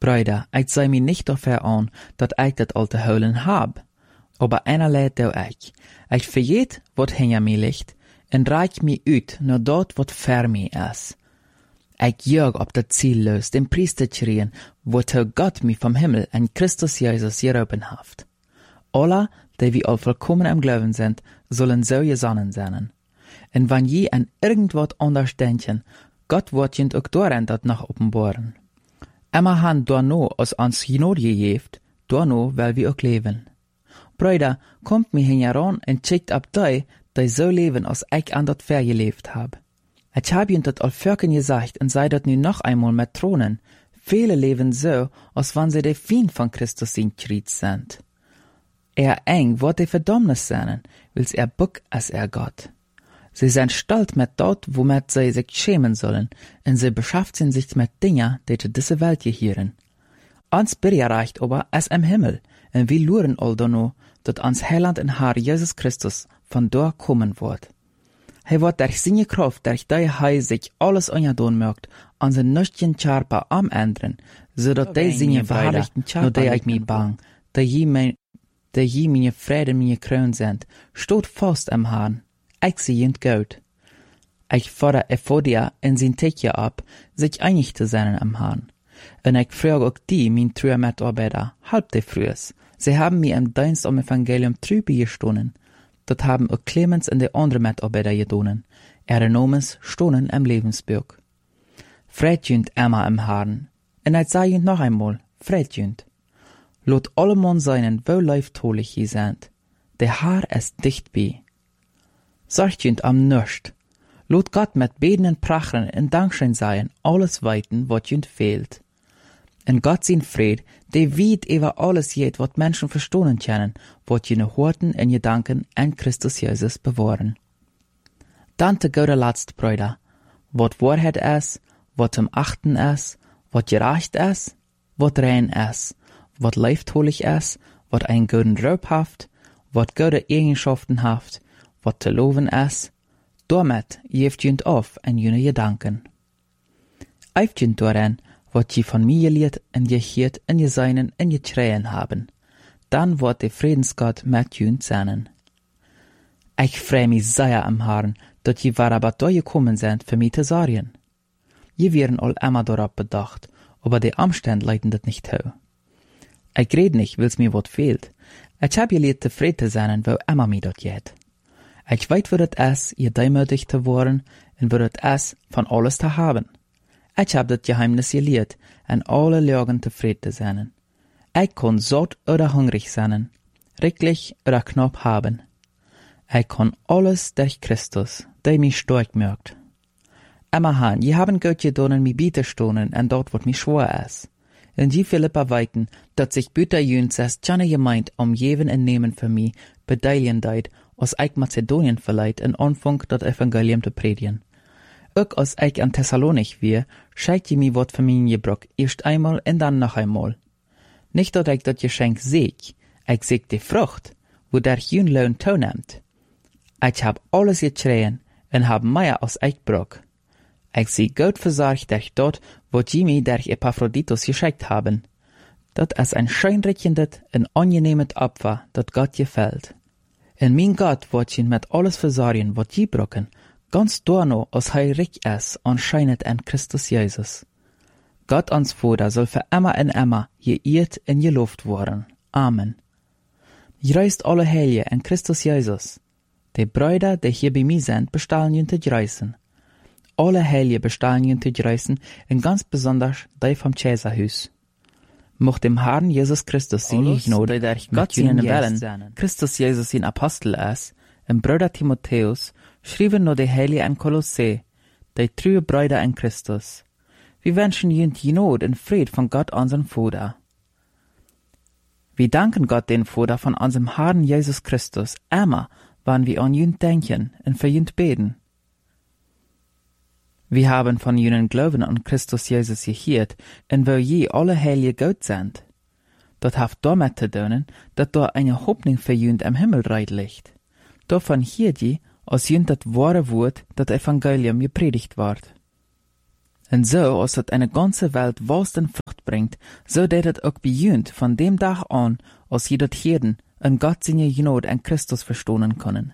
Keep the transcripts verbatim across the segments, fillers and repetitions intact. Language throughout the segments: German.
Brüder, ich sei mir nicht dafür an, dat ich dat al te holen hab. Aber einer lädt do ich. Ich vergeet, wat hinter mir liegt, en reich mir uit naar dort, wat ver mir is. Ich jag op dat Ziel los, den Priester schrien, wat Gott mir vom Himmel en Christus Jesus geroepen haft. Alle, die wir al vollkommen im Glauben sind, sollen so gesonnen sein. En wann je an irgendwat anders denken, Gott wird jent ook doorheen dat noch openbaren. Emma han doorno als ons genode gegeeft, doorno weil wir ook leven. Brüder, kommt mir heran en checkt ab die, die so leben, als ich an dat ver gelebt hab. Ich hab jent dat al völken gesagt und sei dat nu noch einmal mit Thronen. Viele leben so, als wann sie der Feind von Christus in Krieg sind. Er eng wird die Verdammnis sein, wils er buck als er Gott. Sie sind stolz mit dort, womit sie sich schämen sollen, und sie beschäftigen sich mit Dingen, die zu dieser Welt gehören. Ans Birja reicht aber als im Himmel, und wir luren all danno, dat ans Heiland und Herr Jesus Christus von dort kommen wird. Hij wird durch seine Kraft, durch die hij sich alles ungedaan mögt, an zijn nüchtern Charpa am ändern, zodat die seine verherrlichten Charpa die ich mir bang, die je mein, die je meine Frieden meine Kroon sind, steht fast am Herrn. Ich sie jent gut. Ich fordere Ephodia in sein Tickje ab, sich einig zu sein am Herrn. Und ich frage auch die, mein treue Mitarbeiter, halb die frühes. Sie haben mir im Dienst am Evangelium trübe gestohlen. Dat haben auch Clemens und die anderen Mitarbeiter getan. Ihre Namens stohlen im Lebensbuch. Freut Emma im Herrn. Und ich sage noch einmal, freut Lot alle Mann seinen, wo leiftolig je sind. Der Herr ist dicht bei. Sorgt am Nöscht. Lot Gott mit Beten und Prachen und Dankschein seien, alles weiten, wat jünt fehlt. Und Gott sein Fried, der weit über alles jet, wat Menschen verstohlen können, wat jene Horten in Gedanken an Christus Jesus bewahren. Dann te gode Latst, Brüder, wat Wahrheit ist, wat zum Achten ist, wat gerecht ist, wat rein ist, wat leiftolig ist, wat ein guten Raup haft, wat gute Eigenschaften haft, wat te loven ist, damit jeft jünt auf an jene Gedanken. Eift jünt daran, wat je von mir geleerd en je hiert en je seinen en je schreien haben, dann wird der Friedensgott mit jünt sein. Ich freu mich sehr am Herrn, dat je warabat da gekommen sind für mich zu sagen. Je wären all immer darauf bedacht, aber die Umstände leiten das nicht hau. Ich red nicht, wills mir wat fehlt. Ich hab geleerd zufrieden zu sein, wo immer mir dat geht. Ich weet wo dat es, ihr demütig zu worden, und wo dat es, von alles zu haben. Ich hab das Geheimnis geleerd, an alle Lagen zufrieden zu sein. Ich kann satt oder hungrig sein, rücklich oder knapp haben. Ich kann alles durch Christus, der mich stark macht. Immer han, je haben Gott gedonen mi biete stonen, en dort wat mi schwer is. En die Philippa weiten, dat sich büter jüns es tjane gemeint, um jeven en nemen für mi, bedeilien deit, als ich Mazedonien verleiht, en Anfang dat Evangelium te predigen. Ook als ich an Thessalonik wir, scheikt je mi wat für mi gebrock, erst einmal en dann noch einmal. Nicht dat ich dat Geschenk seeg, ich seeg die Frucht, wo der jün Lohn toeneemt. Ich hab alles geschreien, en hab mehr als ich brock. Ich sie gut versorgt durch dort, wo die mir durch Epaphroditus geschickt haben. Dat ist ein scheinrichendes und angenehmes Opfer, dat Gott gefällt. Und mein Gott wird ihn mit alles versorgen, wat die brocken, ganz dorno, als er reich ist, anscheinend an Christus Jesus. Gott ans Vater soll für immer und immer geehrt und gelobt worden. Amen. Greist alle Heilige in Christus Jesus. Die Brüder, die hier bei mir sind, bestellen ihn zu greisen. Alle Heilige bestellen ihn zu greisen, und ganz besonders die vom Cäsarhus. Mocht dem Herrn Jesus Christus seine Gnade, der Gott seinen Willen, Christus Jesus sein Apostel ist, und Bruder Timotheus, schrieben nur die Heilige in Kolosse, die treue Brüder in Christus. Wir wünschen ihnen die Gnade und Fried von Gott, unserem Vater. Wir danken Gott, den Vater von unserem Herrn Jesus Christus, immer, wann wir an ihn denken und für ihn beten. Wir haben von ihnen Glauben an Christus Jesus gehört, und wo je alle Heilige Gott sind. Das hat damit zu tun, dass da eine Hoffnung für jünd im Himmelreich liegt. Davon hier die, als jünd das wahre Wort, das Evangelium gepredigt wird. En so, als het eine ganze Welt Wurst en Frucht bringt, so deed het ook bejunt von dem Tag an, als je dat heden en Gott seine Gnade en Christus verstonen können.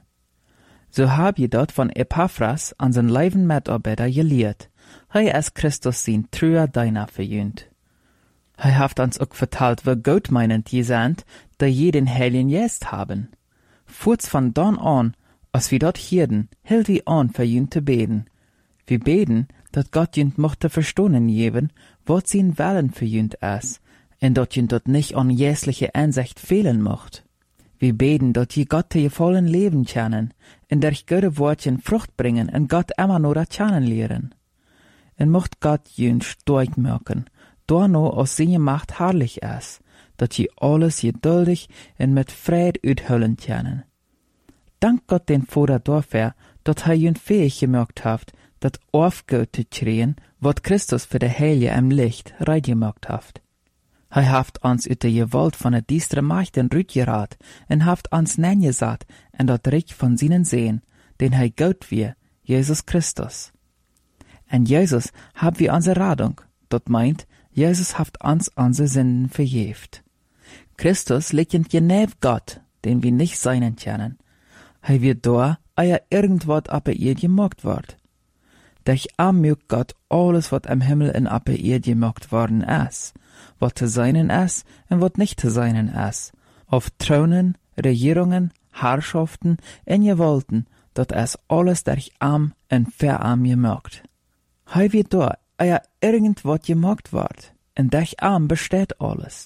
So hab je dat von Epaphras an zijn leiven Mitarbeiter geleerd. Hij is Christus zijn treuer Diener verjunt. Hij heeft ons ook verteld, wie gut meinend je sind, da je den Heiligen Geist haben. Voorts van dan an, als wir dat hierden, hield wie an verjunt te beten. Wir beten, dat Gott junt mochte verstonen geben, wat zijn Willen verjunt is, en dat junt dat nicht an jäsliche Einsicht fehlen mocht. Wir beten, dat je Gott te je vollen Leben kennen, en durch gute Wortchen Frucht bringen en Gott immer nur dat kennen lehren. En mocht Gott junt stark machen, daarno als seine Macht herrlich is, dat je alles geduldig en met vrede uithullen kennen. Dank Gott den Vater dafür, dat hij junt fähig gemacht heeft, dat aufgeht te kriegen, wat Christus für de Heilige im Licht reit gemacht heeft. Hij heeft ons uit de gewalt van de diestere Machten rütgeraad en heeft ons neergezet en dat Reich van zijn Sehen, den hij goud wie, Jesus Christus. En Jesus hab wie onze Radung, dat meint, Jesus heeft ons onze Sünden vergeeft. Christus liegt genäf Gott, den wir nicht seinen kennen. Hij wird da, eer irgendwat ab ihr gemacht wird. Durch am mögt Gott alles, wat im Himmel en ab ihr gemacht worden is, wat te seinen is en wat nicht te seinen is, auf Thronen, Regierungen, Herrschaften en Gewalten, dat is alles durch am en verarm gemacht. Hij wird da, eer irgendwat gemacht wird, en durch am besteht alles.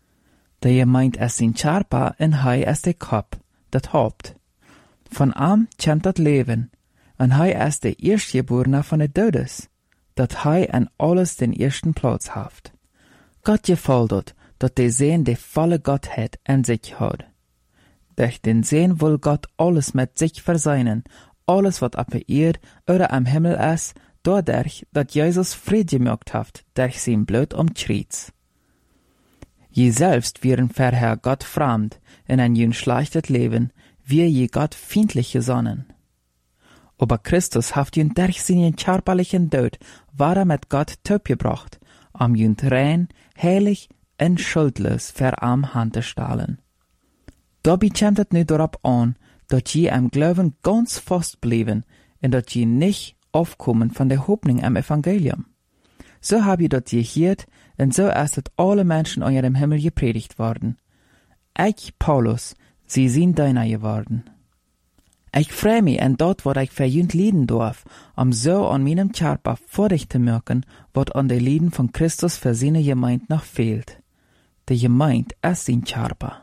Der je meint es sin Charpa en hij is de Kop, dat Haupt. Von am kennt dat Leben, en hij is de Erstgeborene van de Dödes, dat hij en alles den ersten Platz haft. Gott gefällt dort, dat de Sehen de volle Gottheit in sich hat. Durch den Sehen will Gott alles mit sich verseinen, alles wat auf der Erde oder am Himmel is, dadurch, dat Jesus Friede gemacht haft, durch sein Blut um Kreuz. Je selbst wären vorher Gott fremd, in ein jün schlechtes Leben, wir je Gott feindlich gesonnen. Aber Christus haft jün durch seinen körperlichen Tod, war er mit Gott töpgebracht, am jün rein, heilig en schuldlos für am Hand te stellen. Dabei kommt het nu darauf an, dat je am Glauben ganz fast blieben, en dat je nicht aufkommen von der Hoffnung am Evangelium. So hab je dat je gehört, en so ist het alle Menschen an ihrem Himmel gepredigt worden. Ich, Paulus, sie sind deiner geworden. Ich freu mich en dat wat ich verjünt lieden darf, um so an meinem Körper vorrecht zu merken, wat an de Lieden von Christus für seine Gemeinde noch fehlt. De Gemeinde ist sein Körper.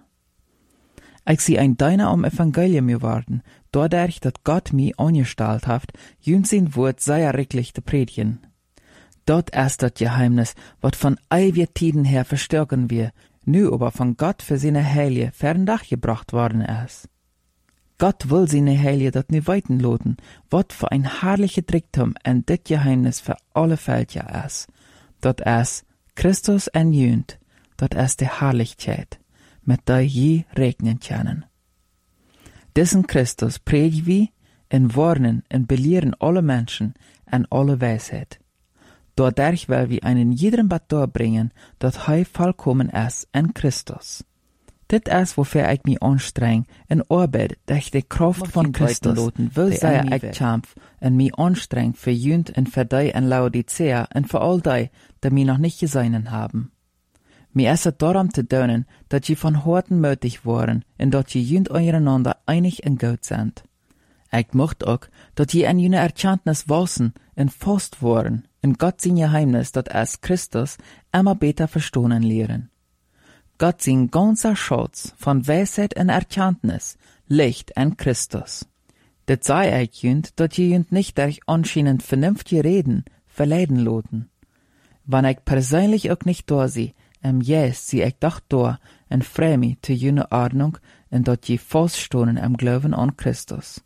Ich sie ein Deiner am Evangelium geworden, dadurch, dat Gott mich angestellt hat, jünt sein Wort sehr richtig zu predigen. Dort ist das Geheimnis, wat von ewigen Tiden her verstärken wir, nu aber von Gott für seine Heilige ferndach gebracht worden ist. Gott will seine Heilige dat nu weiten loten, wat für ein herrlicher Tricktum en dit Geheimnis für alle Völker ist. Dat ist Christus en jünt, dat ist die Herrlichkeit, mit der je regnen können. Diesen Christus predigen wir en warnen en belehren alle Menschen en alle Weisheit. Dadurch will wir einen jeden Bad bringen, dat hij vollkommen ist in Christus. Dit is wofür ich mich anstreng en arbeid durch die Kraft von Christus, will sei ich kämpf en mich anstreng für jünt en für die en Laodicea en für all die, die mich noch nicht gesehen haben. Mir ist es darum zu tun, dass je von Horten mötig waren en dat je jünt untereinander einig en gut sind. Ich mocht auch, dass je en jüne Erkenntnis wassen en fast waren, en Gott sein Geheimnis, dat es Christus immer besser verstohnen lehren. Gott sein ganzer Schatz von Weisheit en Erkenntnis liegt in Christus. Det sei ich jünt, dat je jünt nicht durch anscheinend vernünftige Reden verleiden loten. Wann ich persönlich auch nicht da sie, im Jes sie ich doch da en freu mich zu jüne Ordnung en dat je feststohnen im Glauben an Christus.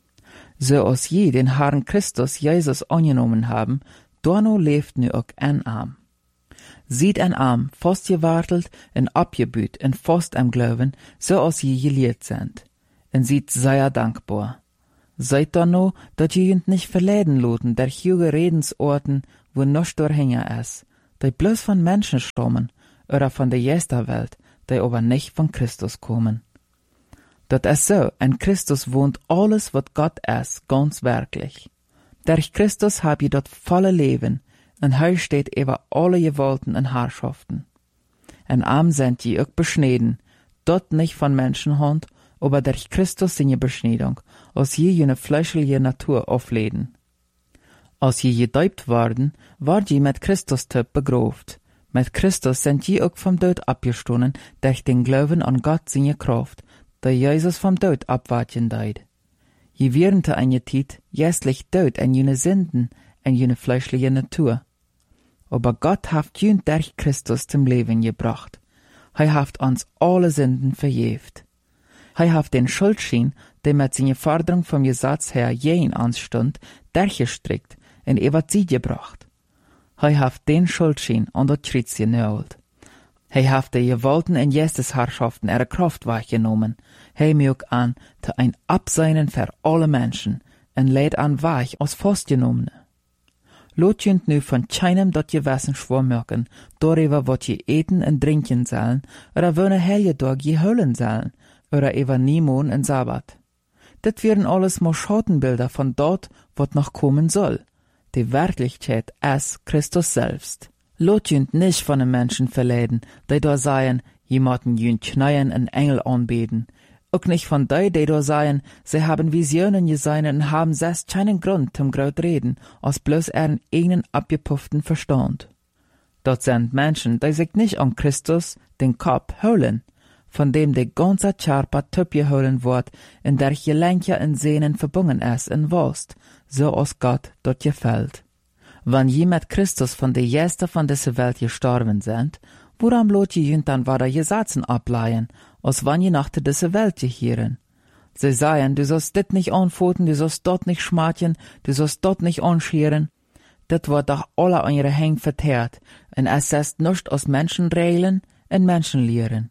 So als je den Herrn Christus Jesus angenommen haben, daarno leeft nu ook en arm. Sieht en arm, fast gewartelt en abgebüht en fast am Glauben, so als je geleerd sind. En sieht sehr dankbar. Seid daarno, dat je jünt nicht verleiden loten, der huge Redensorten, wo nichts durchhängen ist, die bloß von Menschen stammen oder von der Jesterwelt, die aber nicht von Christus kommen. Dat ist so, in Christus wohnt alles, was Gott ist, ganz wirklich. Durch Christus hab je dat volle Leben, und hij steht über alle Gewalten und Herrschaften. En arm sind je auch beschneden, dort nicht von Menschenhand, aber durch Christus in je Beschneidung, als je jene fleischliche Natur aufleden. Als je gedäupt worden, ward je mit Christus töp begroft. Mit Christus sind je auch vom Tod abgestoßen, durch den Glauben an Gott seine Kraft, der Jesus vom Tod abwarten deid. Je während eine Zeit jästlich Tod in jene Sünden, in jene fleischliche Natur. Aber Gott haft jün durch Christus zum Leben gebracht. Hij haft uns alle Sünden verjeft. Hij haft den Schuldschein, der mit seiner Forderung vom Gesetz her jeden anstund, durchgestrickt und über sie gebracht. Hij haft den Schuldschein an das Kreuz genagelt. Hij haft die Gewalten en Geistesherrschaften ihre Kraft weggenommen. Hij mög an, te ein Abseinen für alle Menschen, en lädt an weich als festgenommene. Lot jünt nu von keinem dat Gewissen schwor merken, darüber wat je eten en trinken sollen, oder wöne helge Tag je hüllen sollen, oder über Nimon en Sabbat. Dit wären alles mal Schattenbilder von dort, wat noch kommen soll. Die Wirklichkeit ist Christus selbst. Lot jünt nicht von den Menschen verleiden, die da seien, jemanden jünt knäien en Engel anbeten. Auch nicht von die, die da seien, sie haben Visionen gesehen und haben selbst keinen Grund zum Graut reden, als bloß ihren eigenen abgepufften Verstand. Dort sind Menschen, die sich nicht an Christus, den Kopf, holen, von dem der ganze Körper töpgeholen wird, in der Gelenke und Sehnen verbunden ist in Wurst, so als Gott dort gefällt. Wenn je mit Christus von der Jester von dieser Welt gestorben sind, woran lot je jünt dann weiter Gesetzen ableihen, als wann je nach dieser Welt gehieren? Sie sagen, du sollst dit nicht anfoten, du sollst dort nicht schmatjen, du sollst dort nicht anscheren. Dit wird doch alle an ihre Hänge verteert, und es ist nicht aus Menschenregeln und Menschenlehren.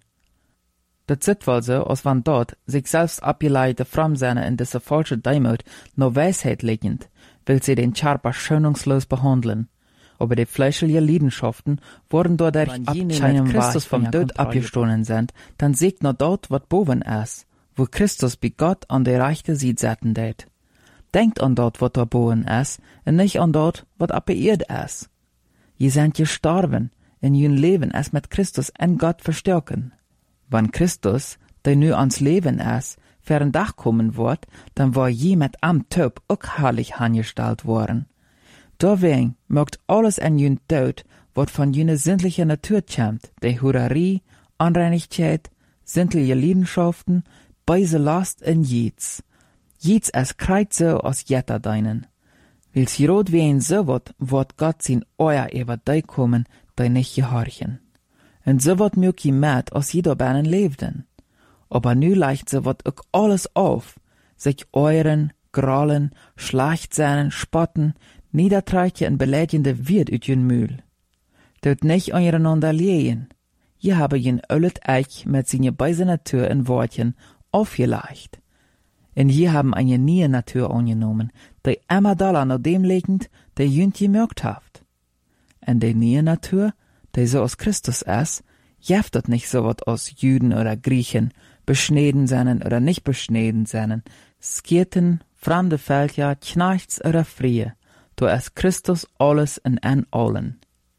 Dat zit wohl so, als wann dort sich selbst abgeleitete Framsehne in dieser falsche Deimut nur Weisheit liegend, will sie den Körper schonungslos behandeln. Aber die fleischliche Leidenschaften wurden dadurch abscheinen Christus vom Tod abgestohlen sind, dann siegt nur dort, wat boven ist, wo Christus bei Gott an die rechte Seite setzen det. Denkt an dort, wat da boven ist, und nicht an dort, wat ab beirrt ist. Je sind gestorben, in jün Leben es mit Christus en Gott verstärken. Wenn Christus, der nu ans Leben ist, für ein Dach kommen wird, dann war je mit am Töp auch herrlich angestellt worden. Deswegen mögt alles in jün Tod, wat von jüne sündliche Natur kommt, die Hurerie, Unreinigkeit, sündliche Leidenschaften, beise Last und Jieds. Jieds es kreit so als jetter deinen. Wils rot wie ein so wat, wird Gott sin Euer über die kommen, die nicht gehorchen. Und so wat mög je mit, als jeder Bänen lebten. Aber nu leicht so wat auch alles auf, sich euren, grollen, Schlachtsehnen, spotten, niedertreiche und beleidigende wird ut jün Mühl. Dort nicht aneinander lehen. Je habe jen öllet Eich mit seine beise Natur in Wortchen aufgeleicht. Und je haben eine neue Natur angenommen, die immer doller nach dem legend, der jünt gemerkt haft. Und die neue Natur, die so aus Christus ist, jeftet nicht so wat aus Jüden oder Griechen, beschneden seinen oder nicht beschneden seinen, Skirten, fremde Völker, Knechts oder Frie, du ist Christus alles in en allen.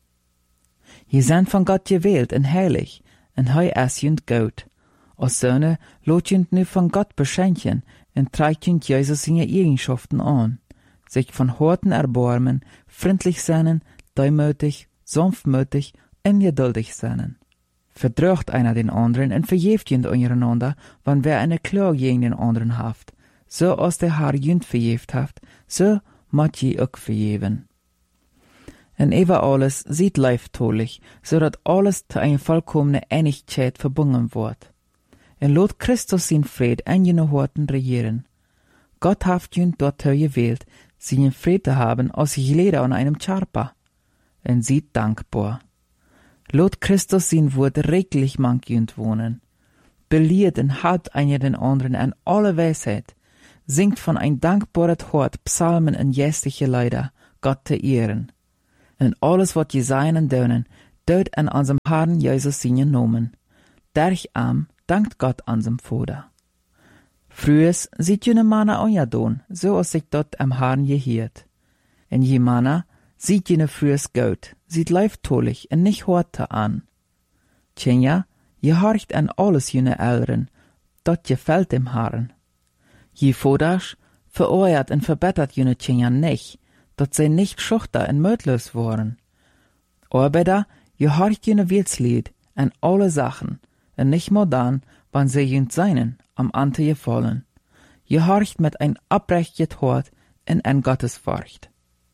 Je sind von Gott gewählt und heilig, und hei ist jünd gut. Als Söhne lot jünd nu von Gott beschenken, und trägt jünd Jesus seine Eigenschaften an, sich von Horten erbarmen, freundlich sein, deumütig, sanftmütig und geduldig sein. Verdrückt einer den anderen und verjeft jünd untereinander, wann wer eine Klage gegen den anderen haft. So als der Herr jünd verjeft haft, so mat je auch verjeven. Und über alles sieht leiftolich, so dat alles zu einer vollkommene Einigkeit verbunden wird. Und lot Christus sin Fried en jene Horten regieren. Gott haft jünd dort gewählt, seinen Fried zu haben, als jeder an einem Charpa. Und sieht dankbar. Lot Christus sin Wort reglich mank jünd wohnen. Beliert und halt einer den anderen an alle Weisheit, singt von ein dankbaret Hort Psalmen und jästliche Lieder, Gott zu ehren. en alles wat je zijn en doen, doet an unserem Herrn Jesus seinen Namen. Derch am dankt Gott unserem Vater. Frühes sieht jene Manna anja doen, so als sich dort am Herrn gehiert. En je Manna sieht jene frühes gut, sieht leiftolig en nicht horte an. Tjenja, je horcht an alles jene Älteren, dat gefällt dem Herrn. Je Voders vereuert en verbessert jene Tjenja nicht, dat sie nicht schuchter en mötlos waren. Arbeiter, je horcht jene Wielslied an alle Sachen, en nicht modern, wann sie jünt seinen, am Ante gefallen. Je horcht mit ein abrecht Hort en en Gottesfurcht.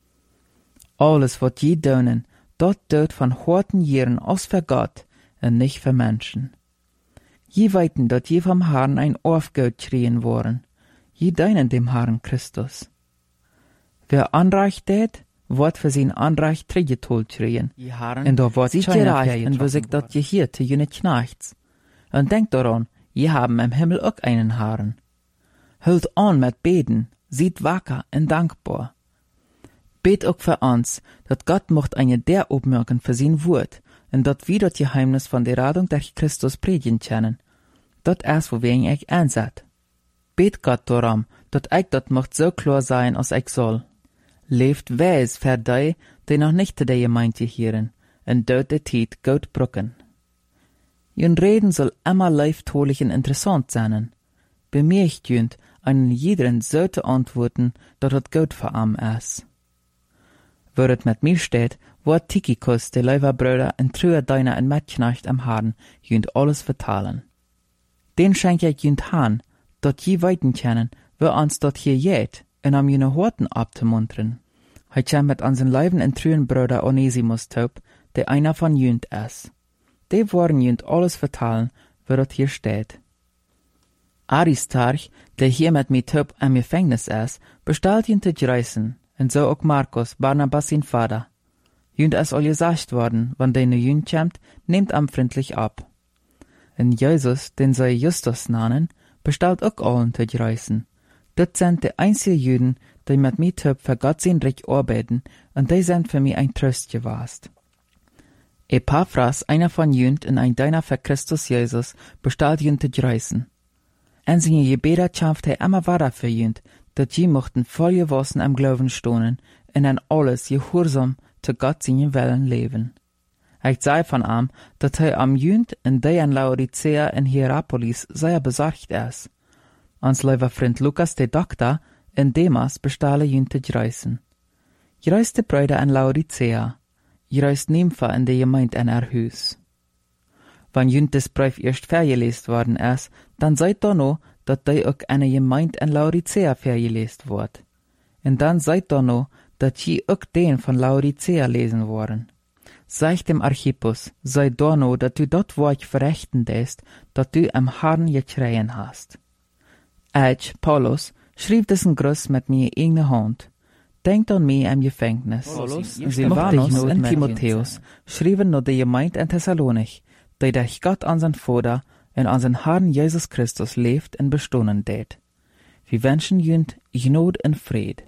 Alles wat je dönen, dat dort von horten Jahren aus für Gott en nicht für Menschen. Je weiten, dat je vom Herrn ein Aufgeld schrien worden, je deinen dem Herrn Christus. Wer Anrecht tät, wird für sein Anrecht trigetol schrien, en da wird sich gereicht, en wir sich dat je hier te jene Knechts. Und denkt daran, je haben im Himmel auch einen Herrn. Hüllt an mit Beten, sieht wacker und dankbar. Bet auch für uns, dat Gott mocht eine der obmerken für sein Wort, und dat wir das Geheimnis von der Radung durch Christus predigen können. Dat erst, wo wir ihn euch einset. Bet Gott darum, dat ich dat mocht so klar sein, als ich soll. Leeft weis für die, die noch nicht zu der Gemeinde hören, und dort der Tiet gut brücken. Jün Reden soll immer leiftolich und interessant sein. Bemerkt jünt, einen jeden so zu antworten, dat het gut für am ist. Wo het mit mir steht, wird Tychicus, der Leiberbrüder, en true deiner en Metknecht am Herrn, jünt alles vertalen. Den schenk ich jünt han, dat je weiten kennen, wo uns dat hier jet, en am jene Horten abzumuntern. He käm mit unseren Leiben en truen Brüder Onesimus taub, der einer von jünt ist. Die wollen jünt alles vertalen, wo dat hier steht. Aristarch, der hier mit mir taub am Gefängnis ist, bestellt jünt te reisen, und so auch Markus, Barnabas sein Vater. Jünt ist all gesagt worden, wann de ne jünt kämmt, nehmt am freundlich ab. Und Jesus, den sie Justus nannen, bestellt auch allen te reisen. Dat sind die einzigen Jüden, die mit mir taub für Gott sein Reich arbeiten, und die sind für mich ein Trost gewesen. Epaphras, einer von jünt in ein Deiner für Christus Jesus, bestellt jünt te reisen. En seine Gebete schafft er immer weiter für jünt, dat je mochten voll gewassen am Glauben stonen, und an alles gehorsam zu Gott seine Wellen leben. Ich sei von ihm, dat er am jünt in der an Laodicea in Hierapolis sehr besorgt ist. Ans lieber Freund Lukas, der Doktor, in Demas bestahle jünt te reisen. Je reist de Brüder an Laodicea. Je reist Nympha in der Gemeinde an er Hus. Wann jünt des Brief erst vergelesen worden ist, dann seid da noch, dat die auch eine Gemeinde an Laodicea vergelesen wird. Und dann seid da noch, dat je auch den von Laodicea lesen worden. Sag dem Archippus, sei da noch, dat du dort Wort verrechten lässt, dat du am Herrn geschreien hast. Ich, Paulus, schrieb diesen Gruß mit mir eigene Hand. Denkt an mich im Gefängnis. Paulus, Silvanus und Timotheus schrieben nur die Gemeinde in Thessalonich, die durch Gott unseren Vater und unseren Herrn Jesus Christus lebt und bestohnen tät. Wir wünschen jünt Gnade und Fried.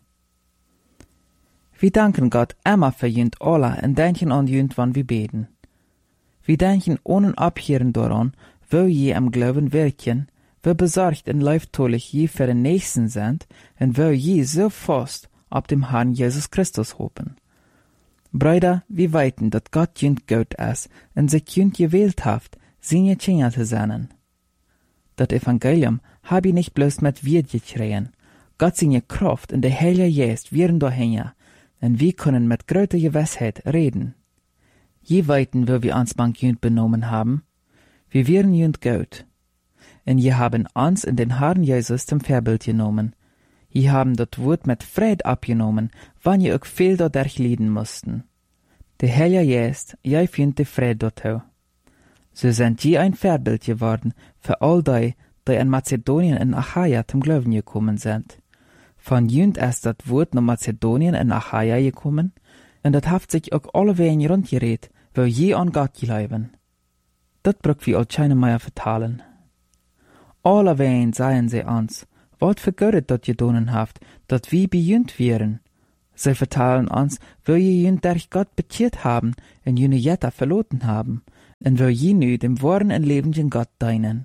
Wir danken Gott immer für jünt alle und denken an jünt, wann wir beten. Wir denken ohne Abhören daran, wo je am Glauben wirken, wo besorgt und leiftolich je für den Nächsten sind und wo je so fast ab dem Herrn Jesus Christus hoffen. Brüder, wir weiten, dat Gott jünt gut ist und sich jünt gewählt haft, seine Kinder zu sein. Dat Evangelium hab ich nicht bloß mit Wirt geschrien. Gott seine Kraft und der Heilige Geist wären dahinter, und wir können mit größter Gewissheit reden. Je weiten, wo wir uns bank jünt benommen haben, wir wären jünt gut. Und je haben uns in den Herrn Jesus zum Vorbild genommen. Je haben das Wort mit Fried abgenommen, wann je auch viel dadurch leiden mussten. Der Heilige Geist, je findet die Fried dorthin. So sind je ein Vorbild geworden für all die, die in Mazedonien und Achaia zum Glauben gekommen sind. Von jünt ist das Wort nach Mazedonien und Achaia gekommen, und das hat sich auch alle Wegen rundgeredet, wo je an Gott glauben. Das braucht wir auch keine mehr vertalen. Alle Wegen seien sie uns, wat für Gott dat gedonen haft, dat wie bejünt wären. Sie vertellen uns, wo je jünt durch Gott bekeert haben und jene Jetta verloren haben, und wo je nu dem wahren und lebenden Gott dienen.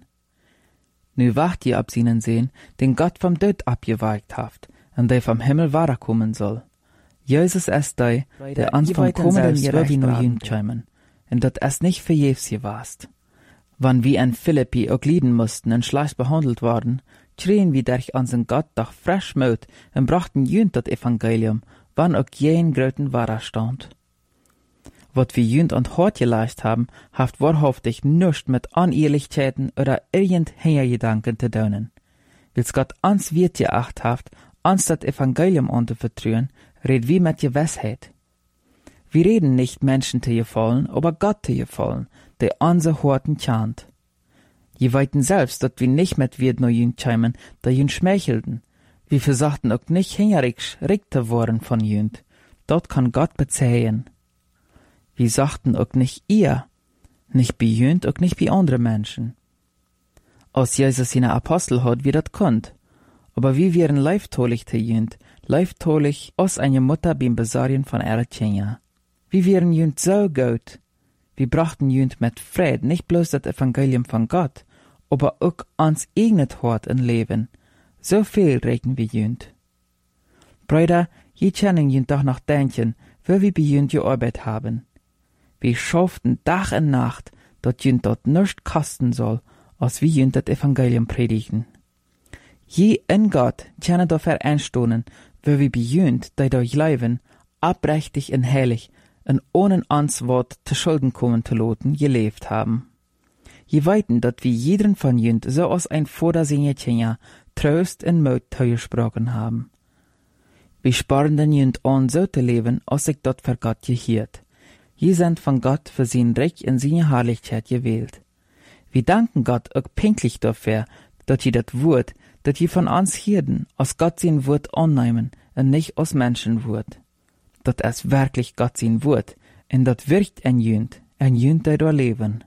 Nu wacht je ab ihnen sehen, den Gott vom Tod abgeweicht haft, und der vom Himmel weiterkommen soll. Jesus ist der, der ans vom kommenden Jahr wie noch jünt scheimen, und dat es nicht verjährs gewast. Wann wir in Philippi auch lieden mussten und schlecht behandelt worden, schrien wir durch unseren Gott doch frisch Mut und brachten jünt das Evangelium, wann auch jen gröten Widerstand. Wat wir jünt und hart geleist haben, haft wahrhaftig nichts mit Unehrlichkeiten oder irgendwelchen Gedanken zu tun. Wils Gott ans wird geacht haft, ans das Evangelium anzuvertrauen, red wie mit Gewissheit. Wir reden nicht Menschen zu gefallen, aber Gott zu gefallen, der unser Horten chant. Je weiten selbst, dass wir nicht mit wird nur jünt scheimen, da jünt schmeichelten. Wir versuchten auch nicht hingerig, richter worden von jünt. Dort kann Gott bezähen. Wir sagten auch nicht ihr, nicht bei jünt, auch nicht bei anderen Menschen. Als Jesus seine Apostel hat, wie das konnt. Aber wir wären leiftolig zu jünt, leiftolig als eine Mutter beim Besarien von ihrer Kinder. Wir wären jünt so gut. Wir brachten jünt mit Fried nicht bloß das Evangelium von Gott, aber auch ans eigenes Hort und Leben. So viel regen wir jünt. Brüder, je können jünt doch noch denken, wo wir bei jünt gearbeitet haben. Wir schafften Tag und Nacht, dass jünt dort nichts kosten soll, als wir jünt das Evangelium predigen. Je in Gott können dafür einstoßen, wo wir bei jünt, die durch Leben, abrechtig und heilig, und ohne ans Wort zu Schulden kommen zu lassen, gelebt haben. Je weiten, dass wir jeden von jünt so als ein Vordersingetchen Trost und Mut zugesprochen haben. Wir sparen den jünt an, so zu leben, als ich dort für Gott gehiert. Je sind von Gott für sein Reich und seine Herrlichkeit gewählt. Wir danken Gott auch pinklich dafür, dass je das Wort, das je von uns hierden, als Gott sein Wort annehmen und nicht als Menschenwort. Dat es wirklich Gott sein Wort, und dat wirkt ein jünt, ein jünt, der da leben.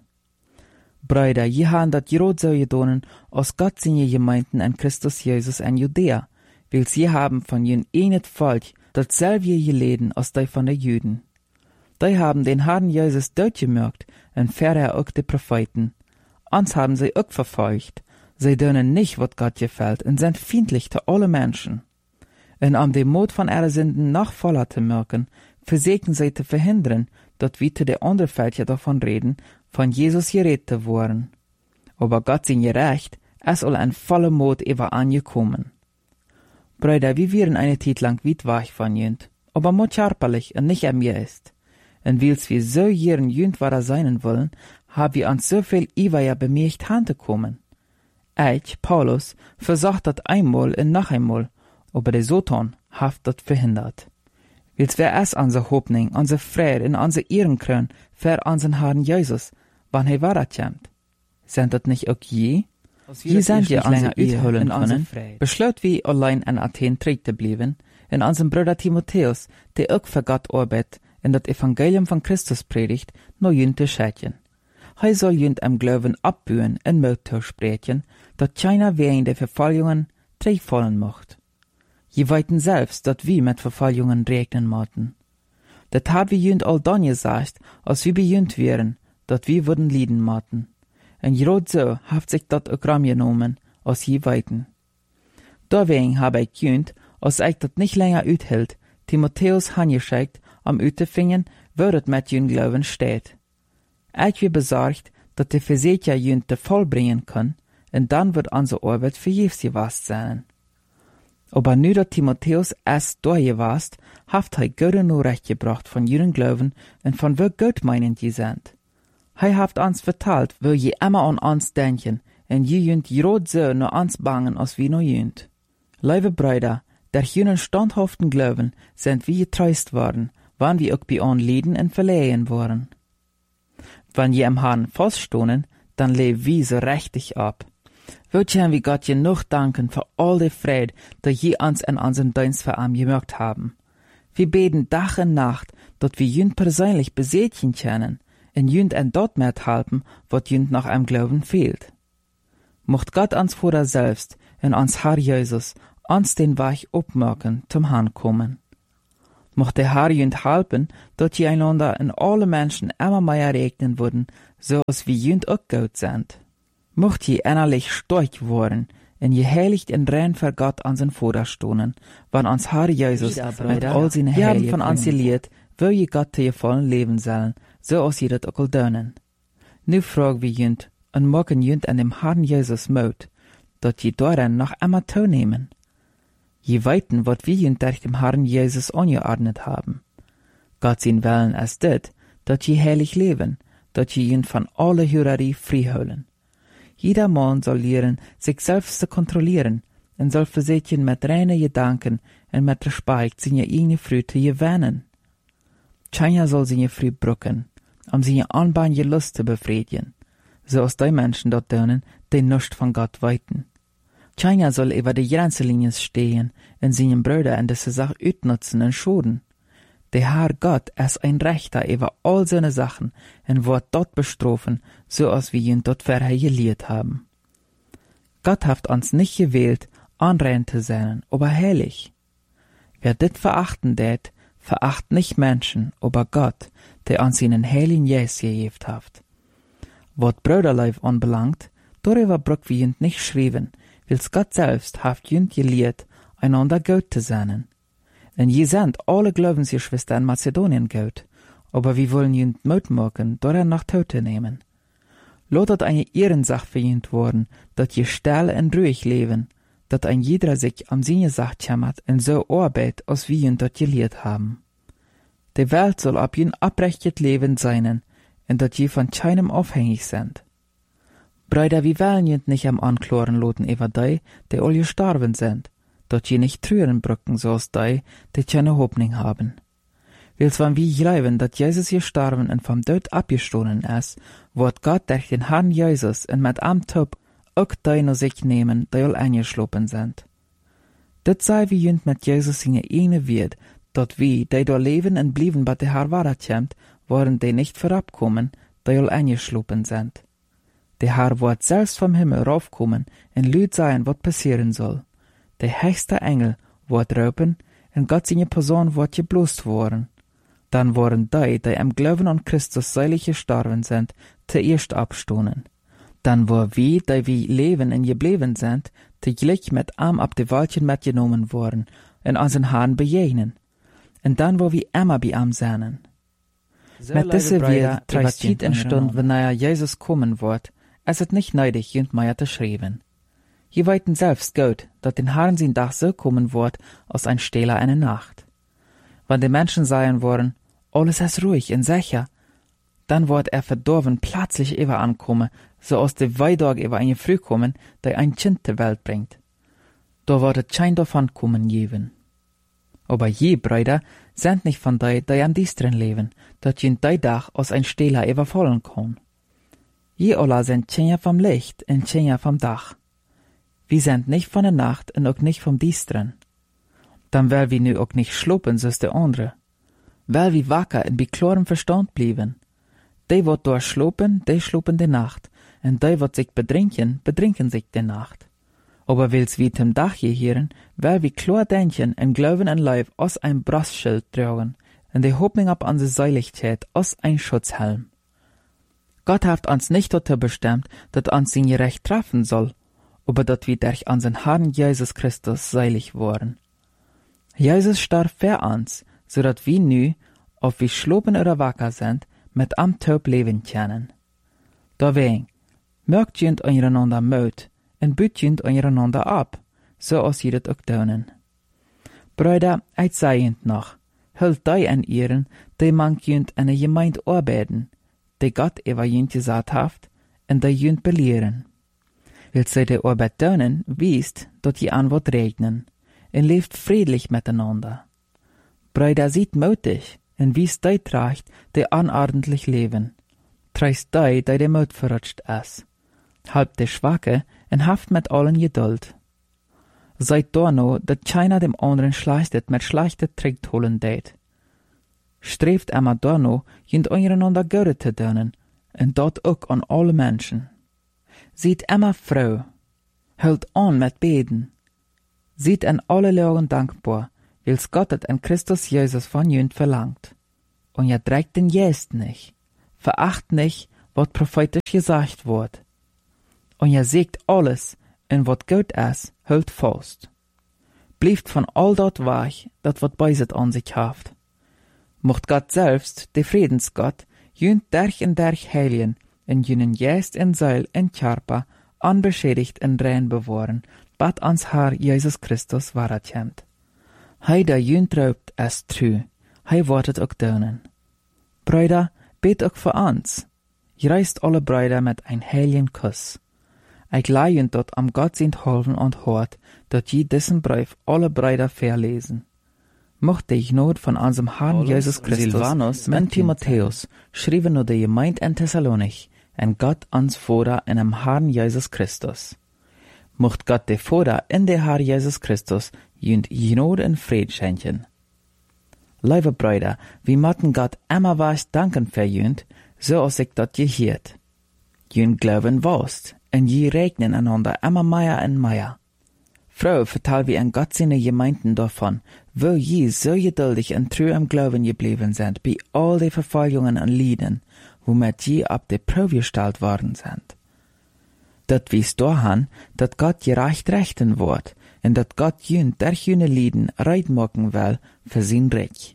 Brüder, je haben dat gerot so gedonen, als Gott seine Gemeinden in Christus Jesus in Judäa, weil sie haben von jün enet Volk, dat selbe geleden als die von der Jüden. Die haben den Herrn Jesus durchgemerkt, und ferner auch die Propheten. Uns haben sie auch verfolgt. Sie dönen nicht, wat Gott gefällt, und sind feindlich zu alle Menschen. Und um den Mut von ihrer Sünden noch voller zu merken, versägen sie zu verhindern, dass wir zu der anderen Völker davon reden, von Jesus geredet worden. Aber Gott sein Gerecht, es soll ein voller Mut über angekommen. Brüder, wir wären eine Zeit lang weit weg von jünt, aber mut scharperlich und nicht an mir ist. Und weils wir so jeren jünt wahrer sein wollen, haben wir uns so viel Iweier bemerkt hantekommen. Ich, Paulus, versucht das einmal und noch einmal, aber der Satan hat das verhindert. Wils wer es unsere Hoffnung, unsere Freude und unsere Ehrenkrön für unseren Herrn Jesus, wann er weiterkommt. Sind das nicht auch je? Je sind ja länger uitholen können, beschloot wir allein in Athen treu zu bleiben, in unserem Bruder Timotheus, der auch für Gott arbeitet, in das Evangelium von Christus predigt, noch jünt zu schätzen. Er soll jünt im Glauben abbühen und Mut sprechen, dass keiner wegen der Verfolgungen fallen mocht. Je weiten selbst, dass wir mit Verfolgungen rechnen mochten. Das haben wir jünt all dann gesagt, als wir bejünt wären, dass wir würden lieden mochten. Und gerade so haft sich das auch ram genommen, als je weiten. Deswegen habe ich jünt, als ich das nicht länger uthält, Timotheus hangeschickt, um utzufinden, wo das mit jünt Glauben steht. Ich bin besorgt, dass der Versäger jünt vollbringen kann, und dann wird unsere Arbeit vergebens gewesen sein. Aber nu dat Timotheus erst durchgewast, haft er Gott nur recht gebracht von jüren Glauben und von wo Gott meinend je sind. Er haft uns vertalt, wo je immer an uns denken, und je jünt jrot so nur uns bangen, als wie nur jünt. Liebe Brüder, der jünen standhaften Glauben sind wir getreust worden, wann wir auch bei uns lieden und verlehen worden. Wenn je im Herrn feststohnen, dann leben wir so richtig ab. Würden wir Gott genug danken für all die Freude, die je uns in unserem Dienst für ihn gemerkt haben. Wir beten Tag und Nacht, dass wir jünd persönlich besätchen können, und jünd en dort mithelfen, was jünd nach einem Glauben fehlt. Mocht Gott uns vor er selbst und uns Herr Jesus uns den Weg abmerken zum Herrn kommen. Mocht der Herr jünd helpen, dat je einander en alle Menschen immer mehr regnen würden, so als wie jünd auch gut sind. Mocht je innerlich stark worden, en je heiligt en rein für Gott an sein Vater stonen, wann ans Herr Jesus mit all seine Herren von ans geliert, will je Gott te je vollen leben sollen, so als je dat ook al doen. Nu frag wie jünd, en mogen jünd an dem Herrn Jesus Mut, dat je daran noch immer teilnehmen. Je weiten, wat wie jünd durch dem Herrn Jesus angeordnet haben. Gott sein Willen ist dit, dat je heilig leben, dat je jünd von alle Hürerie frei Jeder Mann soll lernen, sich selbst zu kontrollieren und soll versuchen, mit reinen Gedanken und mit Respekt seine eigene Früh zu gewinnen. Keiner soll seine Früh brücken, um seine anbahlige Lust zu befriedigen, so als die Menschen dort tun, die nichts von Gott weiten. Keiner soll über die Grenzenlinien stehen und seinen Brüder in diese Sache utnutzen und schaden. Der Herr Gott ist ein Rechter über all seine Sachen und wird dort bestrafen, so als wir ihn dort vorher gelehrt haben. Gott hat uns nicht gewählt, anrein zu sein, aber heilig. Wer dit verachten det, veracht nicht Menschen, aber Gott, der uns seinen heiligen Geist gegeben hat. Was Brüderleib anbelangt, darüber brück wir ihn nicht schreiben, weil's Gott selbst hat ihn gelehrt, einander gut zu sein. Denn je sind alle Glaubensgeschwister in Mazedonien gut, aber wir wollen ihn Mut machen, daran nach Tote nehmen. Lotet eine Ehrensach für ihn worden, dat je still und ruhig leben, dat ein jeder sich am seine Sache kümmert und so arbeitet, als wir ihn dort gelehrt haben. Die Welt soll ab ihn abrechtet Leben sein, und dat je von keinem abhängig sind. Brüder, wir wollen ihn nicht am Ankloren loten über die, die alle gestorben sind, dat je nicht trüren brücken, so als die, die keine Hoffnung haben. Weil's wann wir glauben, dat Jesus gestorben und vom Tod abgestoßen ist, wird Gott durch den Herrn Jesus und mit am Tod auch die noch sich nehmen, die all eingeschlopen sind. Dat sei wie jünd mit Jesus seine eigene Wert, dat wir, die da leben und blieben, bei der Herr wahrkommt, wollen die nicht vorabkommen, die all eingeschlopen sind. Der Herr wird selbst vom Himmel raufkommen und lüd sein, was passieren soll. Der höchste Engel wird raupen und Gott seine Person wird geblost worden. Dann worden die, die am Glauben an Christus seilig gestorben sind, zuerst abstoßen. Dann wo wir, die wir leben und geblieben sind, täglich mit Arm ab die Waldchen mitgenommen worden und unseren Herrn begegnen. Und dann wo wir immer bei ihm sein. So mit dieser wir tröstet in Stund, wenn er Jesus kommen wird, es ist nicht nötig, jünd mehr zu schreiben. Je weiten selbst gut, dat den Herrn sein Dach so kommen wird, als ein Stehler eine Nacht. Wenn die Menschen sagen wollen, alles ist ruhig und sicher, dann wird er verdorben plötzlich über ankommen, so als der Weidog über eine Früh kommen, die ein Kind zur Welt bringt. Da wird es kein davon kommen geben. Aber je Brüder sind nicht von die, die am Dienstren leben, dat je die Dach als ein Stehler überfallen kann. Je alle sind Kinder vom Licht und Kinder vom Dach. Wir sind nicht von der Nacht und auch nicht vom Dienstren. Dann will wir nu auch nicht schlupen, so ist der andere. Weil wir wacker und bei klarem Verstand blieben. Die, wat dort schlupen, die schlupen die Nacht, und die, wat sich bedrinken, bedrinken sich die Nacht. Aber weil's wir zum Dach gehieren, weil wir klar denken und glauben an Leib aus ein Brustschild tragen, und die Hoffnung ab unsere Seiligkeit aus ein Schutzhelm. Gott hat uns nicht dazu bestimmt, dat uns sein Recht treffen soll, aber dat wir durch unseren Herrn Jesus Christus seilig worden. Jesus starb für uns, so dat wir nu, ob wir schlopen oder wacker sind, mit am Tod leben können. Deswegen, mögt jünd einander Mut und büt jünd einander ab, so als ihr das auch tun. Brüder, ich sei jünd noch, hüllt die an ihren, die man jünd in der Gemeinde arbeiten, die Gott über jünd gesagt hat, und die jünd belehren. Will sie die Arbeit tun, wisst, dass die Antwort regnen, und lebt friedlich miteinander. Brüder, seid mutig, und wies die tracht, die unordentlich leben. Treist die, die der Mut verrutscht ist. Halbt die Schwache, und haft mit allen Geduld. Seid da no, dat keiner dem anderen schlechtet mit schlechte Trick holen dät. Strebt immer da no, jünd einander Gute zu tun, und dort auch an alle Menschen. Seid immer froh, hört an mit Beten. Seid an alle Lagen dankbar, wils Gott het in Christus Jesus von jünd verlangt. Und ihr trägt den Jest nicht, veracht nicht, wat prophetisch gesagt wordt. Und ihr seht alles, en wat gut is, hult vast. Blieft von all dat weg, dat wat beiset an sich haft. Mocht Gott selbst, de Friedensgott, jünd derch en derch heiligen, en jünen Jest en Seil en Körper, unbeschädigt en rein bewahren, bat ans Herr Jesus Christus warat jemt. Hij der jünd raubt es true, hij wordt het ook deunen. Brüder, bet ook voor ons. Je reist alle Brüder met ein heiligen Kuss. Ik leih jünd dort am Gott sind holven und hort, dat je diesen Brief alle Brüder verlesen. Mochte ich not von unserem Herrn Jesus Christus, Silvanus und Timotheus, schrieben nur der Gemeinde in Thessalonich, en Gott ans Vater in dem Herrn Jesus Christus. Mocht Gott der Vater in der Herr Jesus Christus jünd Gnade und Fried schenken. Liebe Brüder, wir mochten Gott immer was danken für jünd, so als ich dat je hiert. Jünd glauben wost, en je regnen einander immer mehr und mehr. Frau, vertel wie en Gott seine Gemeinden davon, wo je so geduldig und treu am Glauben geblieben sind, bei all die Verfolgungen und Leiden, womit je ab der Probe gestellt worden sind. Dat wies daran, dat Gott gerecht rechten wird, und dat Gott jünd der jüne Lieden reit machen will für sein Reich.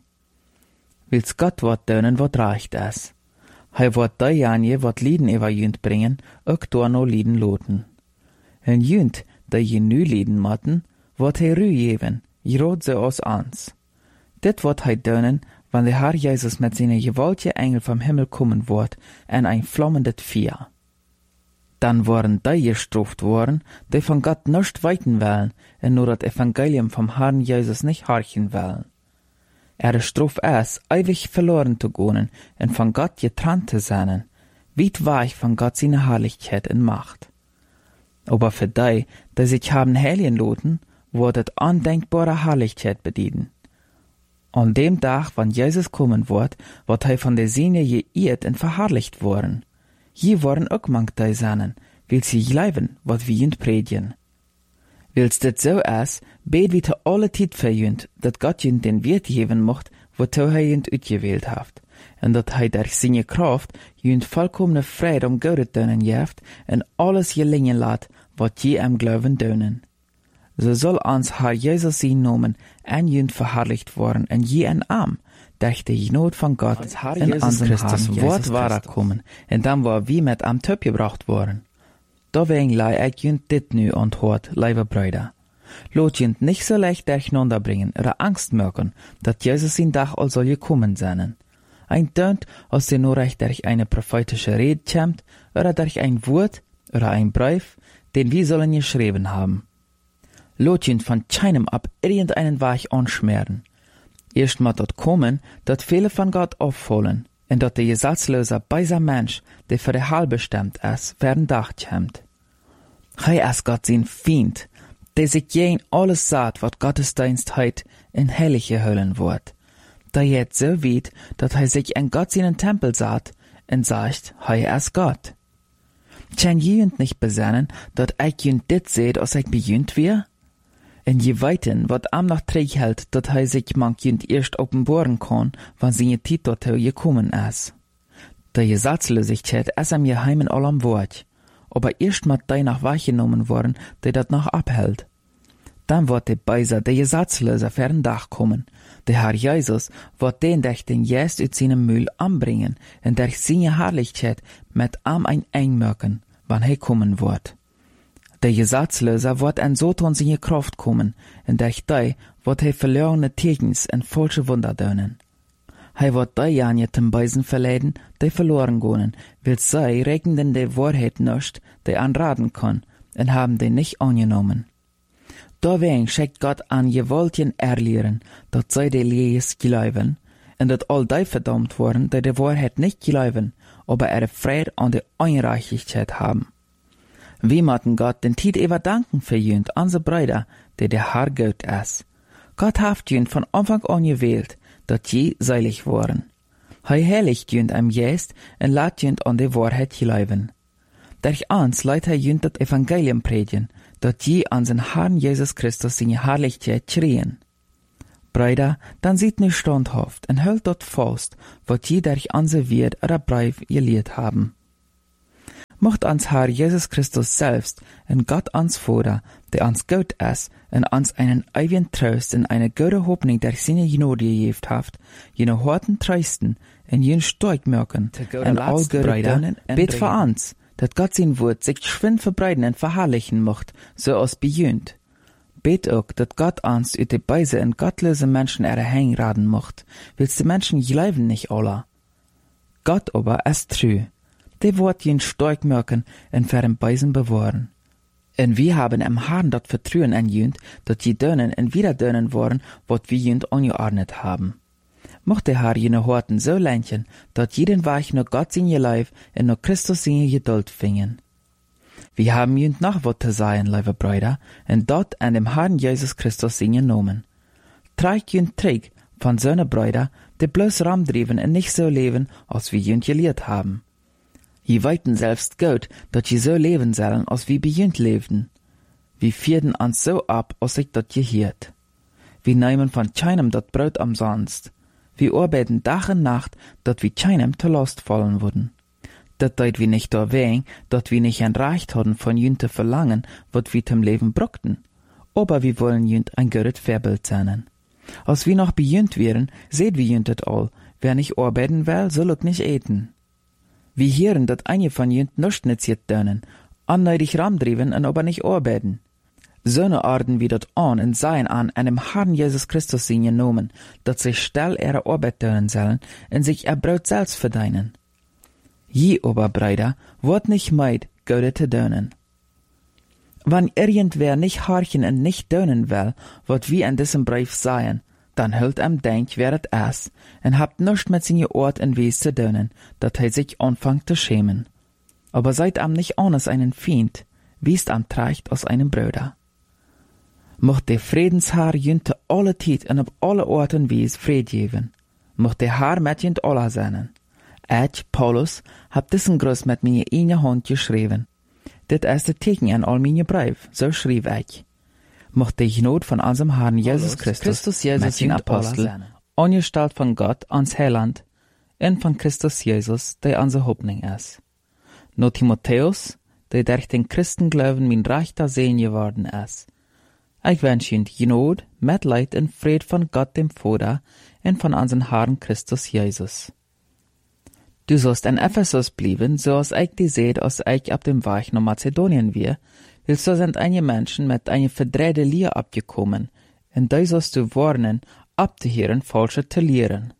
Wils Gott wat dönen wat recht is. Hij wird diejenigen wat Lieden über jünd bringen, ook door no Lieden loten. En jünd, die je nu Lieden matten, wird hij Ruhe geben, gerade so als ans. Dit wird hij dönen, wann der Herr Jesus mit seinen gewaltigen Engel vom Himmel kommen wird, en ein flammendes Feuer. Dann waren die gestraft worden, die von Gott nicht weiten wollen, und nur das Evangelium vom Herrn Jesus nicht horchen wollen. Er straf es, ewig verloren zu gehen und von Gott getrennt zu sein, weit weg von Gott seine Herrlichkeit und Macht. Aber für die, die sich haben heiligen loten, wurde es undenkbare Herrlichkeit bedienen. An dem Tag, wann Jesus kommen wird, wird er von der Sinne geirrt und verherrlicht worden. Je waren auch manche seinen, weil sie glauben, was wir jünd predigen. Wils dit so is, bet wie te alle Tid für jünd, dat Gott jünd den Wert geben mocht, wozu er jünd utgewählt haft, und dat hij durch seine Kraft jünd vollkommene Freude um Gott dönen jeft, en alles gelingen laat, wat je am Glauben dönen. So soll ans Herr Jesus sein Nomen en jünd verherrlicht worden, en je en arm, durch die Not von Gott in unserem Christus Wort wahrer kommen, en dann war wie mit am Töp gebracht worden. Deswegen lei ich jünd dit nu antwoord, liebe Brüder. Lot jünd nicht so leicht durcheinander bringen oder Angst merken, dat Jesus in Dach all soll gekommen sein. Ein tönt, als der nur recht durch eine prophetische Rede kämmt, oder durch ein Wort, oder ein Brief, den wir sollen geschrieben haben. Lot jünd von keinem ab irgendeinen Weg anschmieren. Erst mal dort kommen, dat viele von Gott auffallen, und dat der gesetzlose beiser Mensch, der für der Heil bestimmt ist, werden Dach kämmt. Hij is Gott sein Feind, der sich jen alles sagt, wat Gottesdienst heit in Heilige hüllen wird. Der jetzt so weit, dat hij sich in Gott seinen Tempel sagt und sagt, hij is Gott. Kann jünd nicht besinnen, dat ich jünd dit seht, als ich bejünd wir? En je weiten, wat am noch träg hält, dat hij sich mank jünd erst offenbaren kann, wann seine Tid dorthin gekommen is. Der Gesetzlosigkeit is am Geheimen allem Wort. Aber erst mal die nach wahrgenommen worden, die dat noch abhält. Dann wird der Beiser, der Gesetzlose, für den Dach kommen. Der Herr Jesus wird den durch den Jest ut seinem Mühl anbringen und durch seine Herrlichkeit mit am ein einmerken, wann er kommen wird. Der Gesetzlose wird an Soton seine Kraft kommen und durch die wird er verlorene Tegens und falsche Wunder dönen. Hij wird diejenigen zum Beisen verleiden, die verloren gehen, weil sie regnen die Wahrheit nicht, die anraten kann, und haben die nicht angenommen. Deswegen schickt Gott an gewaltigen Erlehren, dass sie die Lehres glauben, und dass all die verdammt worden, die die Wahrheit nicht glauben, aber ihre Freude an die Unreichlichkeit haben. Wir möchten Gott den Tid über danken für jünd, unsere Brüder, die der Herr Gott ist. Gott hat jünd von Anfang an gewählt, dat je seilig waren. Hij heiligt jünd am Jest en laat jünd an die Wahrheit glauben. Durch uns leidt hij jünd dat Evangelium predigen, dat je an den Herrn Jesus Christus seine Herrlichkeit schreien. Brüder, dan ziet nu standhaft en houdt dat vast, wat je durch onze Wert oder Brief geleerd haben. Mocht ons Herr Jesus Christus selbst en Gott ons Vater, der ons gut ist, en ons einen ewigen Trost en eine gute Hoffnung durch seine Gnade gegeben hat, jene harten Trösten en jen stark merken, en all gute Brüder, bet für uns, dat Gott sein Wort sich schwind verbreiten en verherrlichen mocht, so als bejönt. Bet auch, dat Gott uns ut die Beise en gottlose Menschen erhängraden mocht, willst die Menschen glauben nicht alle. Gott aber ist treu. Der wird jen stark merken en für den Beisen bewahren. En wir haben im Herrn dat Vertrauen an jönt, dat je dönen en wieder dönen worden, wat wir jönt angeordnet haben. Mocht der Herr jene Horten so lenken, dat jeden Weg nur Gott sein Leib en nur Christus seine Geduld fingen. Wir haben jönt noch wat zu sagen, liebe Brüder, en dort an dem Herrn Jesus Christus seine Nomen. Treig jönt Trick von seine Brüder, die bloß ramdriven en nicht so leben, als wir jönt gelehrt haben. Je weiten selbst gut, dat je so leben sollen, als wie bejönt lebten. Wir vierten uns so ab, als ich dat gehiert. Wir nehmen von keinem dat Brot umsonst. Wir arbeiten Tag und Nacht, dat wir keinem zu Last fallen würden. Dat deut wir nicht erwähnen, dat wir nicht ein Recht hatten, von jünt zu verlangen, wat wir zum Leben brauchten. Aber wir wollen jünt ein gutes Vorbild sein. Als wir noch bejönt wären, seht wir jünt et all. Wer nicht arbeiten will, soll auch nicht eten. Wir hören, dat einige von jünt nicht nütziert dönen, anneidig ramdriven und aber nicht arbeiten. So ne Arten wie dat an und seien an einem Herrn Jesus Christus sein genommen, dat sich still ihre Arbeit dönen sollen und sich ihr Brot selbst verdienen. Je aber, Brüder, wird nicht meid, Gode zu dönen. Wenn irgendwer nicht horchen und nicht dönen will, wat wir in diesem Brief sagen, dann hält am denk, wer et ist, und habt nichts mit seine Ort und Wes zu dönen, dat er sich anfangt zu schämen. Aber seid am nicht anders einen Feind, wiest am treicht aus einem Bruder. Mocht der Friedensherr jünte alle Tijd und auf alle Orten Wes Fried geben. Mocht der Herr mit jünt alle sein. Ich, Paulus, hab diesen Gruß mit meine eine Hand geschrieben. Dit ist der Teken an all meine Brief, so schrieb ich. Mocht die Gnade von unserem Herrn Jesus Christus, Christus Jesus den Apostel, angestellt von Gott ans Heiland, und von Christus Jesus, der unsere Hoffnung ist. No Timotheus, der durch den Christenglauben mein rechter Sehen geworden ist. Ich wünsche Ihnen Gnade, Mitleid und Fried von Gott dem Vater und von unserem Herrn Christus Jesus. Du sollst in Ephesus bleiben, so als ich die seht, als ich auf dem Weg nach Mazedonien wir, weil so sind einige Menschen mit einer verdrehte Lehre abgekommen, und da sollst du warnen, abzuhören, falsche zu lehren.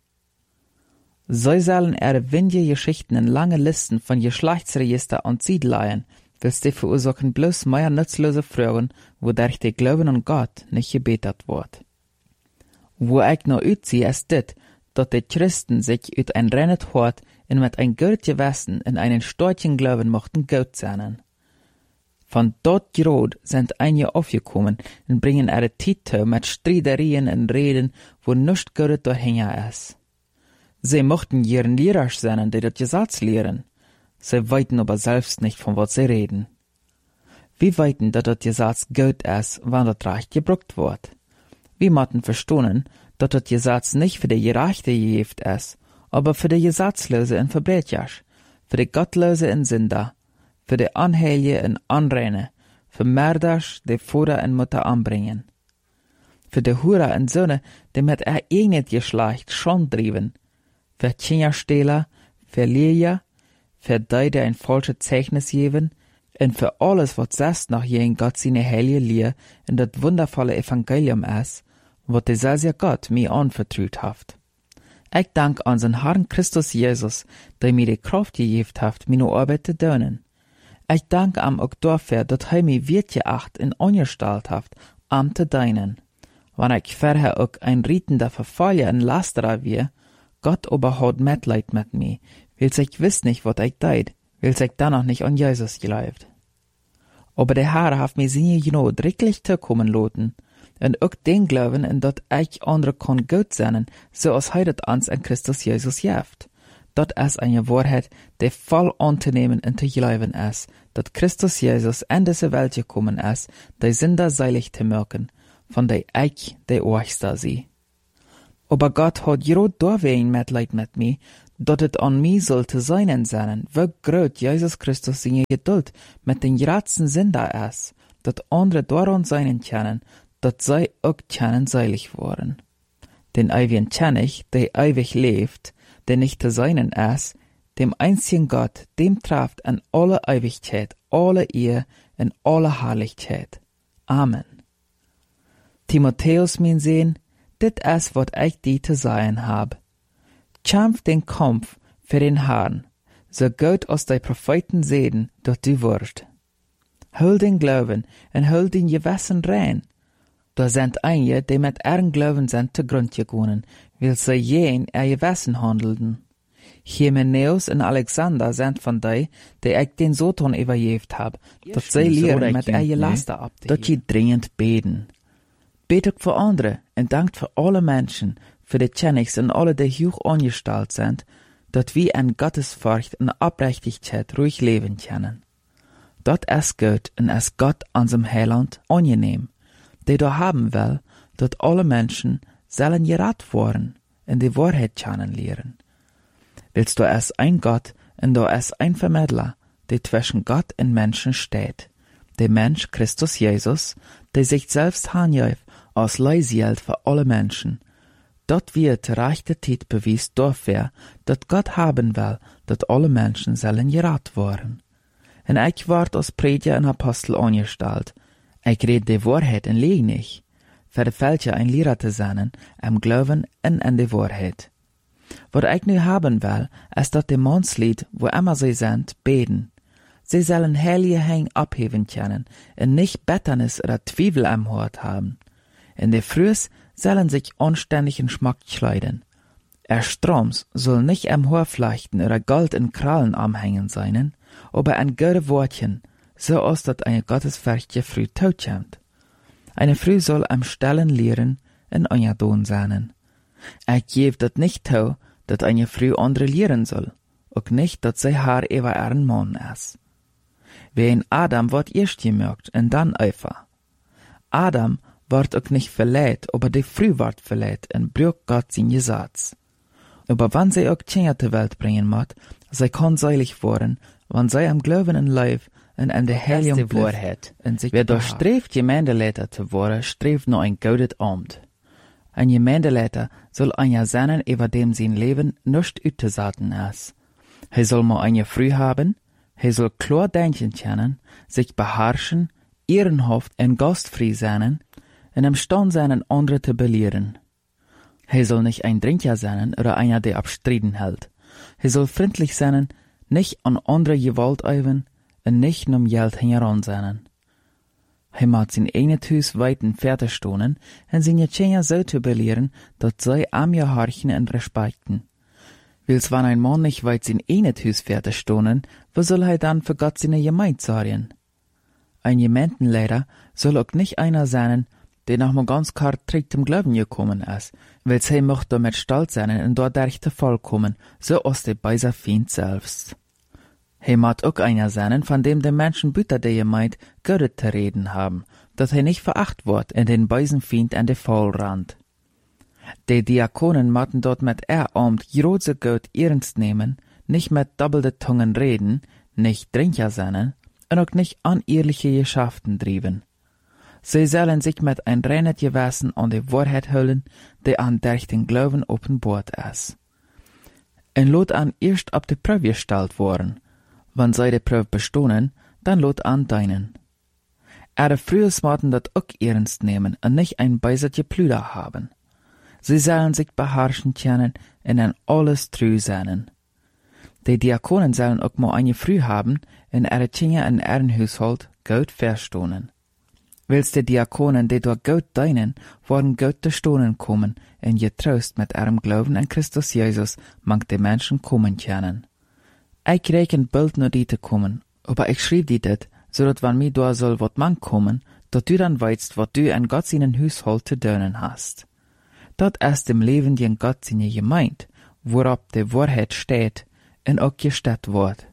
So sollen ihre windige Geschichten in lange Listen von Geschlechtsregister und Siedleien, willst die verursachen bloß mehr nutzlose Fragen, wodurch der Glauben an Gott nicht gebetet wird. Wo ich noch utziehe, ist dit, dass die Christen sich ut ein rennet Hort und mit ein gut Gewissen in einen starken Glauben mochten gut sein. Von dort gerot sind einige aufgekommen und bringen ihre Titel mit Streiterien und Reden, wo nichts Gutes dahinter ist. Sie mochten ihren Lehrer sein, die das Gesetz lehren. Sie weiten aber selbst nicht, von was sie reden. Wir weiten, dass das Gesetz gut ist, wann das Recht gebraucht wird. Wir müssen verstehen, dass das Gesetz nicht für die Gerechte gegeben ist, aber für die Gesetzlose und Verbrecher, für die Gottlose und Sünder, für die Anheilige und Anreine, für Mörders, die Vater und Mutter anbringen, für die Hure und Söhne, die mit ihr eigenes Geschlecht schon trieben, für Kinderstehler, für Lehrer, für die, die ein falsches Zeichnis geben, und für alles, was selbst noch gegen Gott seine heilige Lehre in das wundervolle Evangelium ist, was der selbe Gott mir anvertraut hat. Ich danke unseren Herrn Christus Jesus, der mir die Kraft gegeben hat, meine Arbeit zu tun. Ich danke ihm auch dafür, dass er mich wertgeacht und angestellt hat, am zu dienen. Wenn ich vorher auch ein rietender Verfaller und Lasterer war, Gott aber hat Mitleid mit mir, weil ich wiss nicht, was ich tat, weil ich dann noch nicht an Jesus glaubt. Aber der Herr hat mir seine Gnade wirklich zukommen lassen, und auch den Glauben, in dat ich andere kann gut sein, so als er das uns in Christus Jesus gibt. Dat ist eine Wahrheit, die voll anzunehmen und zu glauben ist, dass Christus Jesus in diese Welt gekommen ist, die Sünder seilig zu machen, von der ich der Ohrster sie. Aber Gott hat grad doorwegen Mitleid mit mir, dat het an mir sollte seinen seinen, wie groot Jesus Christus seine Geduld mit den gratzen Sünder ist, dat andere daran seinen kennen, dat zij ook kennen seilig worden. Den ewigen kenn ich, der ewig lebt, der nicht zu seinen ist, dem einzigen Gott, dem trafft in alle Ewigkeit, alle Ehe, in alle Herrlichkeit. Amen. Timotheus, mein Sehn, dit ist, wat ich dir zu sagen hab. Kämpf den Kampf für den Herrn, so gut aus de Propheten sehen, dat du wirst. Hol den Glauben und hol den Gewissen rein. Da sind einige, die mit ihren Glauben sind zu Grund gegangen, weil sie jen ihr Gewissen handelten. Hymenäus und Alexander sind von die, die ich den Soton übergeben hab, dat sie lehren mit ihr Laster ab, dat sie dringend beten. Betet für andere und dankt für alle Menschen, für die Tschennigs und alle, die hoch angestellt sind, dat wir in Gottesfurcht und Aufrichtigkeit ruhig leben können. Dat ist gut und ist Gott unserem Heiland angenehm, der da haben will, dat alle Menschen sollen gerat worden und die Wahrheit kennenlernen. Willst du es ein Gott und da ist ein Vermittler, der zwischen Gott und Menschen steht, der Mensch Christus Jesus, der sich selbst hanjäuft als Leihsield für alle Menschen. Dort wird der rechte Zeit bewies dafür, dat Gott haben will, dat alle Menschen sollen gerat worden. Und ich ward als Prediger und Apostel angestellt. Ich red die Wahrheit und lieg nicht, für welche ein Lehrer zu sein, am Glauben und an die Wahrheit. Was ich nu haben will, ist dat die Mannslied, wo immer sie sind, beten. Sie sollen heilige Hänge abheben können und nicht Betternis oder Zweifel am Hort haben. In der Frühs sollen sich anständigen Schmack kleiden. Er Stroms soll nicht am Haar flechten oder Gold in Krallen amhängen seinen, aber ein gute Wortchen, so als dat eine gottesfurchtliche Früh totkommt. Eine Früh soll am Stellen lehren in Anja-Don sein. Er gebe dat nicht tau, dat eine Früh andere lehren soll, auch nicht, dat sie haar über ihren Mann ist. Wie in Adam wird erst gemerkt und dann Eva. Adam wird auch nicht verleiht, aber die Früh wird verleiht und braucht Gott sein Gesetz. Aber wenn sie auch Kinder zur Welt bringen muss, sie kann seilig werden, wenn sie am Glauben und Leib und an der Heiligen Wahrheit und sich wer durchstrebt, Gemeindeleiter zu werden, strebt nur ein gutes Amt. Ein Gemeindeleiter soll einer sein, über dem sein Leben nicht utzusaten ist. Er soll mal eine Früh haben, er soll klar denken können, sich beherrschen, ehrenhaft und gastfrei sein, und imstand sein, andere zu belehren. Er soll nicht ein Trinker sein oder einer, der abstriden hält. Er soll freundlich sein, nicht an andere Gewalt üben und nicht um Geld heran sein. Er mag sein eigenes Haus weiten fertig stonen und seine Kinder so zu belehren, dass sie am ihr horchen und respekten. Wils wenn ein Mann nicht weit sein eigenes Haus fertig stonen, wo soll er dann für Gott seine Gemeinde sorgen? Ein Gemeindenleiter soll auch nicht einer sein, der nach mal ganz klar trägt zum Glauben gekommen ist, weil sie mocht damit stolz sein und dort durch den Fall kommen, so aus der beiser Feind selbst. Er mag auch einer sein, von dem die Menschen büter der Gemeinde Götter zu reden haben, dass er nicht veracht wird in den beisen Feind an der Fall rannt. Die Diakonen machten dort mit er Amt große Gott ernst nehmen, nicht mit doppelte Tungen reden, nicht Trinker sein und auch nicht unehrliche Geschäften trieben. Sie sollen sich mit ein reines Gewissen an die Wahrheit hüllen, die an durch den Glauben offenbart ist. Und lot an erst ab die Prüfe gestellt worden. Wenn sie die Prüfe bestehen, dann lot an deinen. Er frühes maten dat auch ernst nehmen und nicht ein beiset Geplüder haben. Sie sollen sich beherrschen können und in alles treu sein. Die Diakonen sollen auch mal eine Früh haben und ihre Kinder in ihren Haushalt gut verstohnen. Willst die Diakonen, die dort Gott dienen, worden Gott zu stohnen kommen, und getrost mit ihrem Glauben an Christus Jesus mag die Menschen kommen können. Ich reken bald nur die zu kommen, aber ich schrieb die dit, so dat wann mir da soll wat man kommen, dat du dann weißt, wat du an Gott seinen Haushalt zu dönen hast. Dat ist im Leben die Gott seine Gemeinde, worauf die Wahrheit steht, und auch gestellt wird.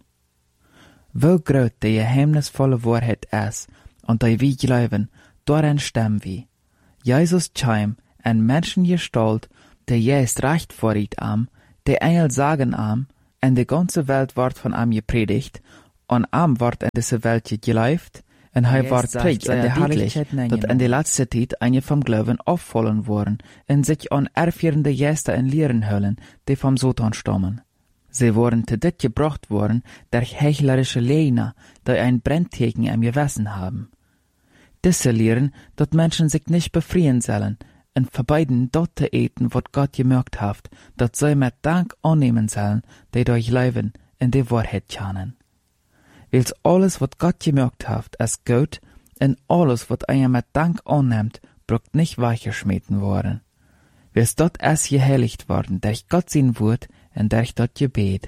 Wo groß die geheimnisvolle Wahrheit ist, und die wir glauben, daran stimmen wir. Jesus kam in Menschengestalt, der jest recht vor it am, der Engel sagen am, en de ganze Welt wordt van am gepredigt, en am wordt in deze Welt geleift, en hij wordt predigt in de Herrlichkeit, dat in de laatste tijd een vom Glauben afvallen worden, en zich aan ervierende Geister en Lehren hullen, die vom Satan stammen. Sie worden te dit gebracht worden, der heuchlerische Lehner, die ein Brennteken am Gewissen haben. Diese lehren, dat Menschen sich nicht befreien sollen, en verbeiden dort te eten, wat Gott gemerkt haft, dat sie mit Dank annehmen sollen, die durch Leben in die Wahrheit kennen. Wils alles, wat Gott gemerkt haft, ist gut, en alles, wat einer mit Dank annimmt, braucht nicht weicherschmieden worden. Wils dort ist geheiligt worden, durch Gott sein Wort, en durch dat Gebet.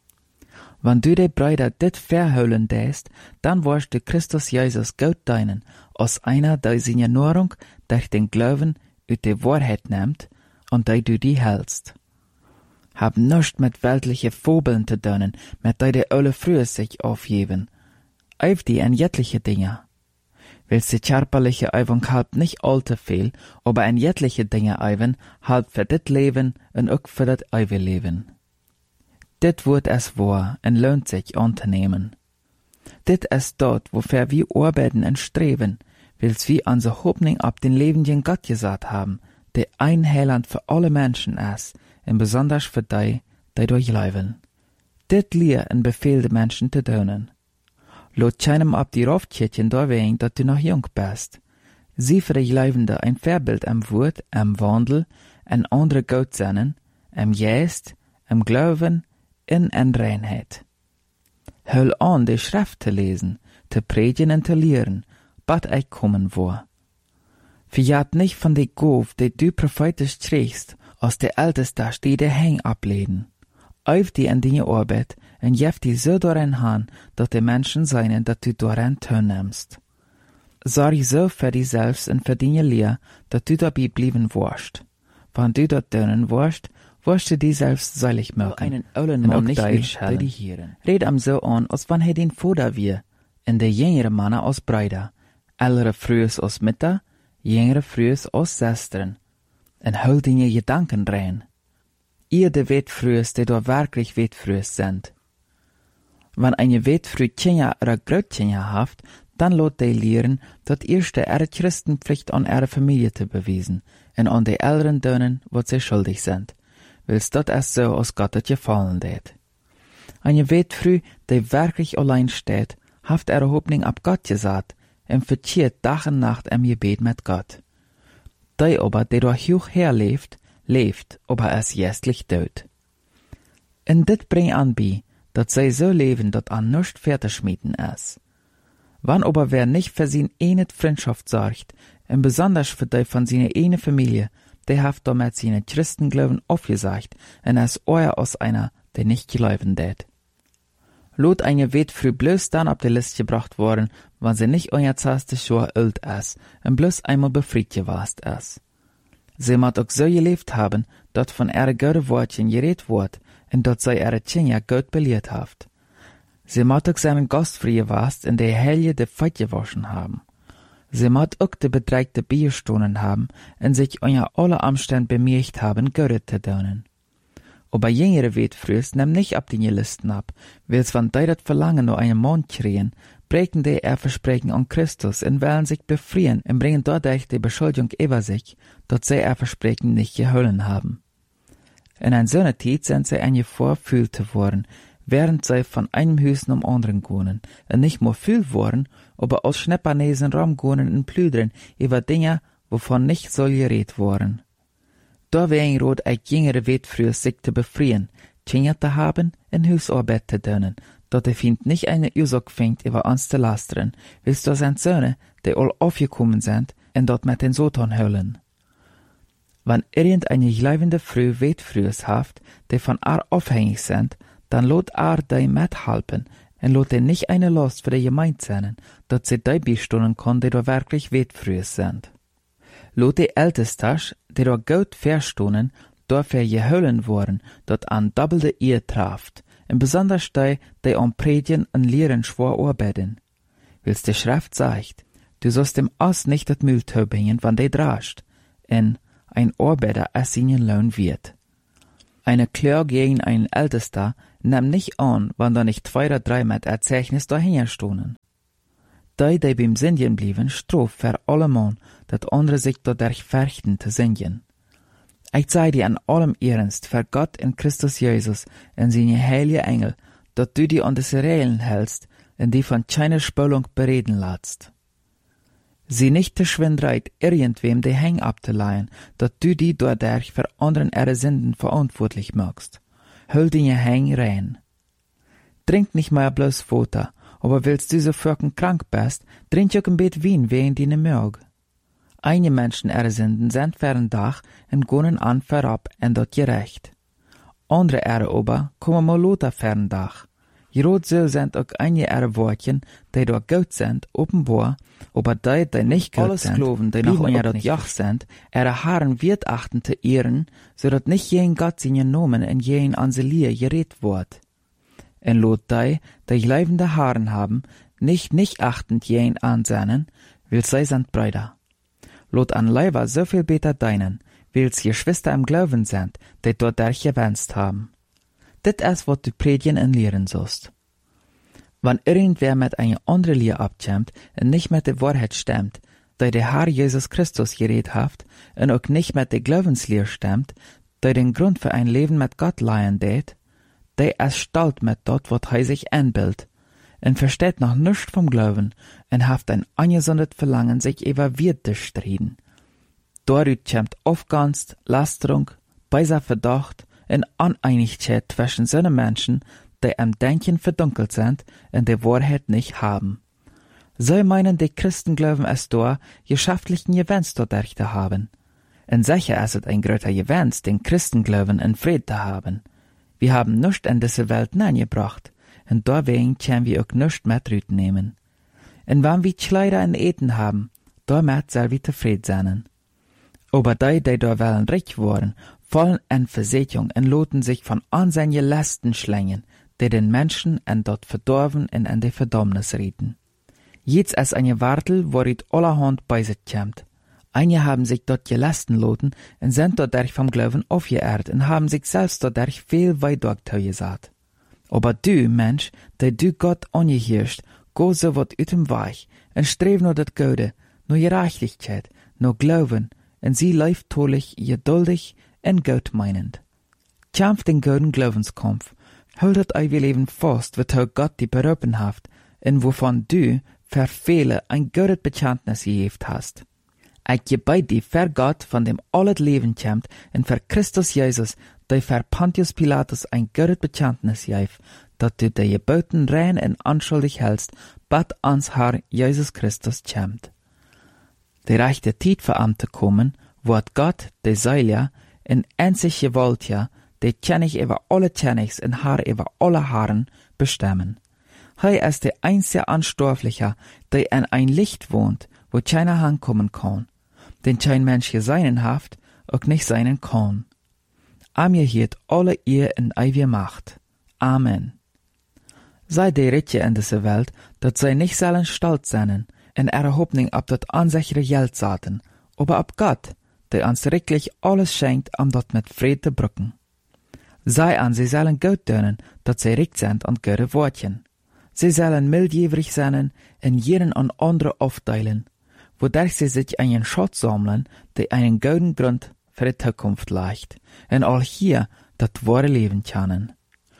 Wenn du de Brüder dit verhüllen däst, dann wirst du Christus Jesus gut deinen, als einer, der seine Nahrung durch den Glauben ut die Wahrheit nimmt, und der du die hältst. Hab nichts mit weltliche Fabeln zu tun, mit der die alle früher sich aufgeben. Auf die en jettliche Dinge. Willst die körperliche Übung halb nicht allzu viel, aber en jettliche Dinge üben, halb für dit Leben und auch für das ewige Leben. Dit wird es wahr und lohnt sich anzunehmen. Dit ist dort, wofür wir arbeiten und streben, wils wir unsere Hoffnung ab den lebenden Gott gesagt haben, der ein Heiland für alle Menschen ist, und besonders für die, die durchleben. Dit lehr und befehl die Menschen zu tun. Lot keinem ab die Raufkirchen da wegen, dass du noch jung bist. Sie für die Leibende ein Vorbild am Wort, am Wandel, an andere Gott sennen, am Geist, am Glauben, in en Reinheit. Hör an, die Schrift zu lesen, zu predigen und zu lehren, bat ich kommen vor. Verjat nicht von de Gof, die du prophetisch trägst, aus der Älteste steht der Häng ableden. Auf die an deine Arbeit, und jef die so darin han, dass die Menschen seien, dass du darin teilnimmst. Sorg so für dich selbst und für deine Lehr, dass du dabei blieben wirst. Wenn du dort tun wirst, wirst du dich selbst seilig machen. Einen ollen Mann nicht wilschellen. Red am so an, als wann er den Vater wir, und der jüngere Männer aus Brüder, ältere frühes aus Mütter, jüngere frühes aus Schwestern, und hol deine Gedanken rein. Ihr de Wetfrühes, die da wirklich Wetfrühes sind. Wenn eine Wetfrüh Kinder oder Großkinder haft, dann lot die lehren, dat erste ihre Christenpflicht an ihre Familie zu bewiesen, und an die Älteren dönen, wat sie schuldig sind, wils dat es so aus Gott het gefallen det. Eine Wetfrüh, die wirklich allein steht, haft ihre Hoffnung ab Gott gesagt, und verziert Tag und Nacht im Gebet mit Gott. Die aber, die da hoch herlebt, leeft, aber es jestlich död. Und dit bring an bei, dat sie so leben, dat an nichts fertig schmieden is. Wann aber wer nicht für sin eine Freundschaft sorgt, und besonders für die von seiner eine Familie, der haft damit seine Christenglauben aufgesagt, und es euer aus einer, der nicht geläufen det. Lot eine wird früh bloß dann auf die Liste gebracht worden, wann sie nicht euer zaste Schor alt is, und bloß einmal befreit gewast is. Sie mat auch so gelebt haben, dat von ihre gute Wortchen geredet wird, und dat sie ihre Kinder gut belehrt haft. Sie mat auch seinen Gastfrei warst, in der Helge de Feit gewaschen haben. Sie mat auch de bedreigte Bierstunden haben, und sich unter alle Umstände bemerkt haben, Göret zu tun. Aber jüngere Wetfrühs nehmen nicht ab die Listen ab, wils van die dat Verlangen nur einen Mann kriegen, brechen die ihr Versprechen an Christus und wollen sich befreien und bringen dadurch die Beschuldigung über sich, dass sie ihr Versprechen nicht gehalten haben. In einer solchen Zeit sind sie eine Vorfühlte worden, während sie von einem Haus zum anderen gehen, und nicht nur viel worden, aber aus Schneppernesen rumgehen und plüdern über Dinge, wovon nicht soll geredet worden. Da wäre rot ein jüngere Wetfrüh sich zu befreien, Kinder zu haben und Hausarbeit zu tun, dat der Find nicht eine Ursache fängt, über uns zu lastern, willst du sind Söhne, die all aufgekommen sind, und dort mit den Satan höllen. Wenn irgendeine leibende Früh Wetfrühs haft, die von ar abhängig sind, dann lot ar die mithalten, und lot die nicht eine Last für die Gemeinde sein, dat sie die bestunden kann, die da wirklich Wetfrühs sind. Lot die Ältestas, die da gut verstunden, dafür gehöllen worden, dat an doppelte Ehe traft, und besonders die, die an Predigen und Lehren schwor arbeiten. Wils die Schrift sagt, du sollst dem Ass nicht das Mühl bringen, wann die drascht, und ein Arbeiter als seinen Lohn wird. Eine Klage gegen einen Ältester nimmt nicht an, wenn da nicht zwei oder drei mit Erzeichnis dahinter stohnen. Die, die beim Sindjen blieben, straft für alle Mann, dat andere sich dadurch fürchten zu singen. Ich sei dir an allem Ernst, für Gott in Christus Jesus und seine heilige Engel, dat du die an des Regeln hältst, und die von keiner Spülung bereden lässt. Sie nicht der Schwindreit, irgendwem die Hänge abzuleihen, dat du die dadurch für anderen ihre Sünden verantwortlich machst. Hol deine Hänge rein. Trink nicht mehr bloß Futter, aber willst du so fürken krank bist, trink auch ein Bett Wein wegen deine Mög. Einige Menschen ihre Sünden sind für ein Tag und gehen an vorab und dort gerecht. Andere ihre aber kommen mal lauter für ein Tag. Gerot so sind auch einige ihre Wortchen, die dort gut sind, offenbar, aber die, die nicht gut sind, Sklaven, die noch unter dort Jach sind, ihre Haaren wird achten zu ehren, so dass nicht jeden Gott seinen Namen in jeden an sie Lier geredet wird. Und lot die, die leibende Haaren haben, nicht nicht achtend jeden ansehnen, will sie sind Brüder. Lot an Leiber so viel beter deinen, weil sie Geschwister im Glauben sind, die dort durch gewünscht haben. Dit ist, was du predigen und lehren sollst. Wenn irgendwer mit einer anderen Lehre abkommt und nicht mit der Wahrheit stimmt, die der Herr Jesus Christus geredet hat, und auch nicht mit der Glaubenslehre stimmt, die den Grund für ein Leben mit Gott leihen tät, der ist stolz mit dort, was er sich einbildet, und versteht noch nichts vom Glauben, und hat ein angesundet Verlangen, sich über Wirt zu streiten. Dadurch kommt Aufganst, Lasterung, beiser Verdacht und Uneinigkeit zwischen seinen Menschen, die am Denken verdunkelt sind und die Wahrheit nicht haben. Sie meinen, die Christen glauben es da, geschäftlichen Gewinns dadurch zu haben. Und sicher ist es ein größer Gewinns, den Christen glauben in Frieden zu haben. Wir haben nichts in diese Welt gebracht, und deswegen können wir auch nichts mit rüt nehmen. Und wenn wir Kleider und Eten haben, damit soll wir zufrieden sein. Aber die, die da wollen reich worden, fallen in Versättigung und loten sich von ansehnlichen Lasten schlängen, die den Menschen en dort verdorven und in die Verdammnis rieten. Jetzt ist eine Wartel, worit allerhand bei sich kommt. Einige haben sich dort gelasten loten und sind dadurch vom Glauben aufgeehrt und haben sich selbst dadurch viel weit durchgesagt. Aber du, Mensch, der du Gott angehirrscht, go so wat ut dem Weich und streb nur dat Gute, nur Gerechtigkeit, nur Glauben, und sie läuft tolich, geduldig und gut meinend. Kämpf den guten Glaubenskampf, haltet euer Leben fast, wozu Gott die berufen hat, und wovon du für viele ein gutes Bekenntnis gegeben hast. Ich gebe dir für Gott, von dem alles Leben kommt, und für Christus Jesus, der für Pontius Pilatus ein gutes Bekenntnis gegeben, dass du die Geboten rein und anschuldig hältst, bis ans Herr Jesus Christus kommt. Die rechte Zeit für am zu kommen, wird Gott, der Seiler, in einzig gewollt ja, der König über alle Königs und Herr über alle Herren bestimmen. Er ist der einzige Anstoffliche, der in ein Licht wohnt, wo keiner hinkommen kann, den kein Mensch geseinen haft, auch nicht seinen kann. Am ihr hielt alle ihr in ewige Macht. Amen. Sei der Ritje in dieser Welt, dat sei nicht sollen stolz sein, in ihrer Hoffnung ab dat ansichere Geld saten, aber ab Gott, der uns wirklich alles schenkt, um dort mit Frieden zu brücken. Sei an, sie sollen gut tun, dat sie richt sind und gute Wortchen. Sie sollen mildjährig sein, in jeden an andere aufteilen, wodurch sie sich einen Schatz sammeln, der einen guten Grund für die Zukunft legt, und all hier das wahre Leben können.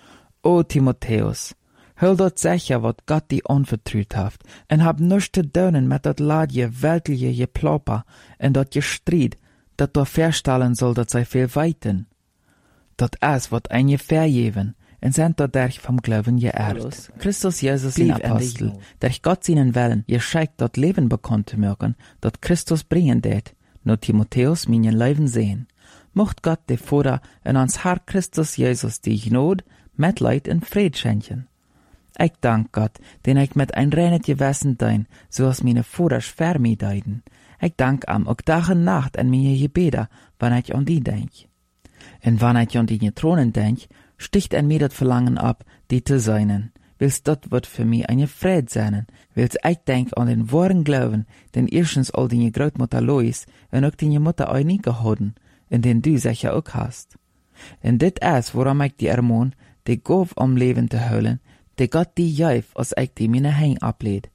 O Timotheus, hör dort sicher, wat Gott die anvertraut hat, und hab nichts zu tun mit dat ladje weltliche Geplapper und dat Gestreit, dat du feststellen soll, dat sei viel weiten. Dat is wat ein vergeben, und sind dadurch vom Glauben geehrt. Christus Jesus, den Apostel, durch Gott seinen Willen, ihr scheikt dort Leben bekannt zu mögen, dat Christus bringen det, nur Timotheus meinen Leben sehen. Mocht Gott de Vater und ans Herr Christus Jesus die Gnade, Mitleid und Fried schenken. Ich dank Gott, den ich mit ein reines Gewissen dein, so als meine Vater für mich deiden. Ich dank am auch Tag und Nacht an meine Gebete, wenn ich an die denk. Und wenn ich an die Thronen denk, sticht an mir das Verlangen ab, die zu seinen, wils dat wird für mich eine Fried sein, wils ich denk an den wahren Glauben, den erstens all die Grootmutter Lois en ook die Mutter Eunike hadden, en den du sicher ook hast. En dit is waarom ik die ermoon, die Gauf am Leben te houden, die Gott die juif als ik die meine Hein ableed.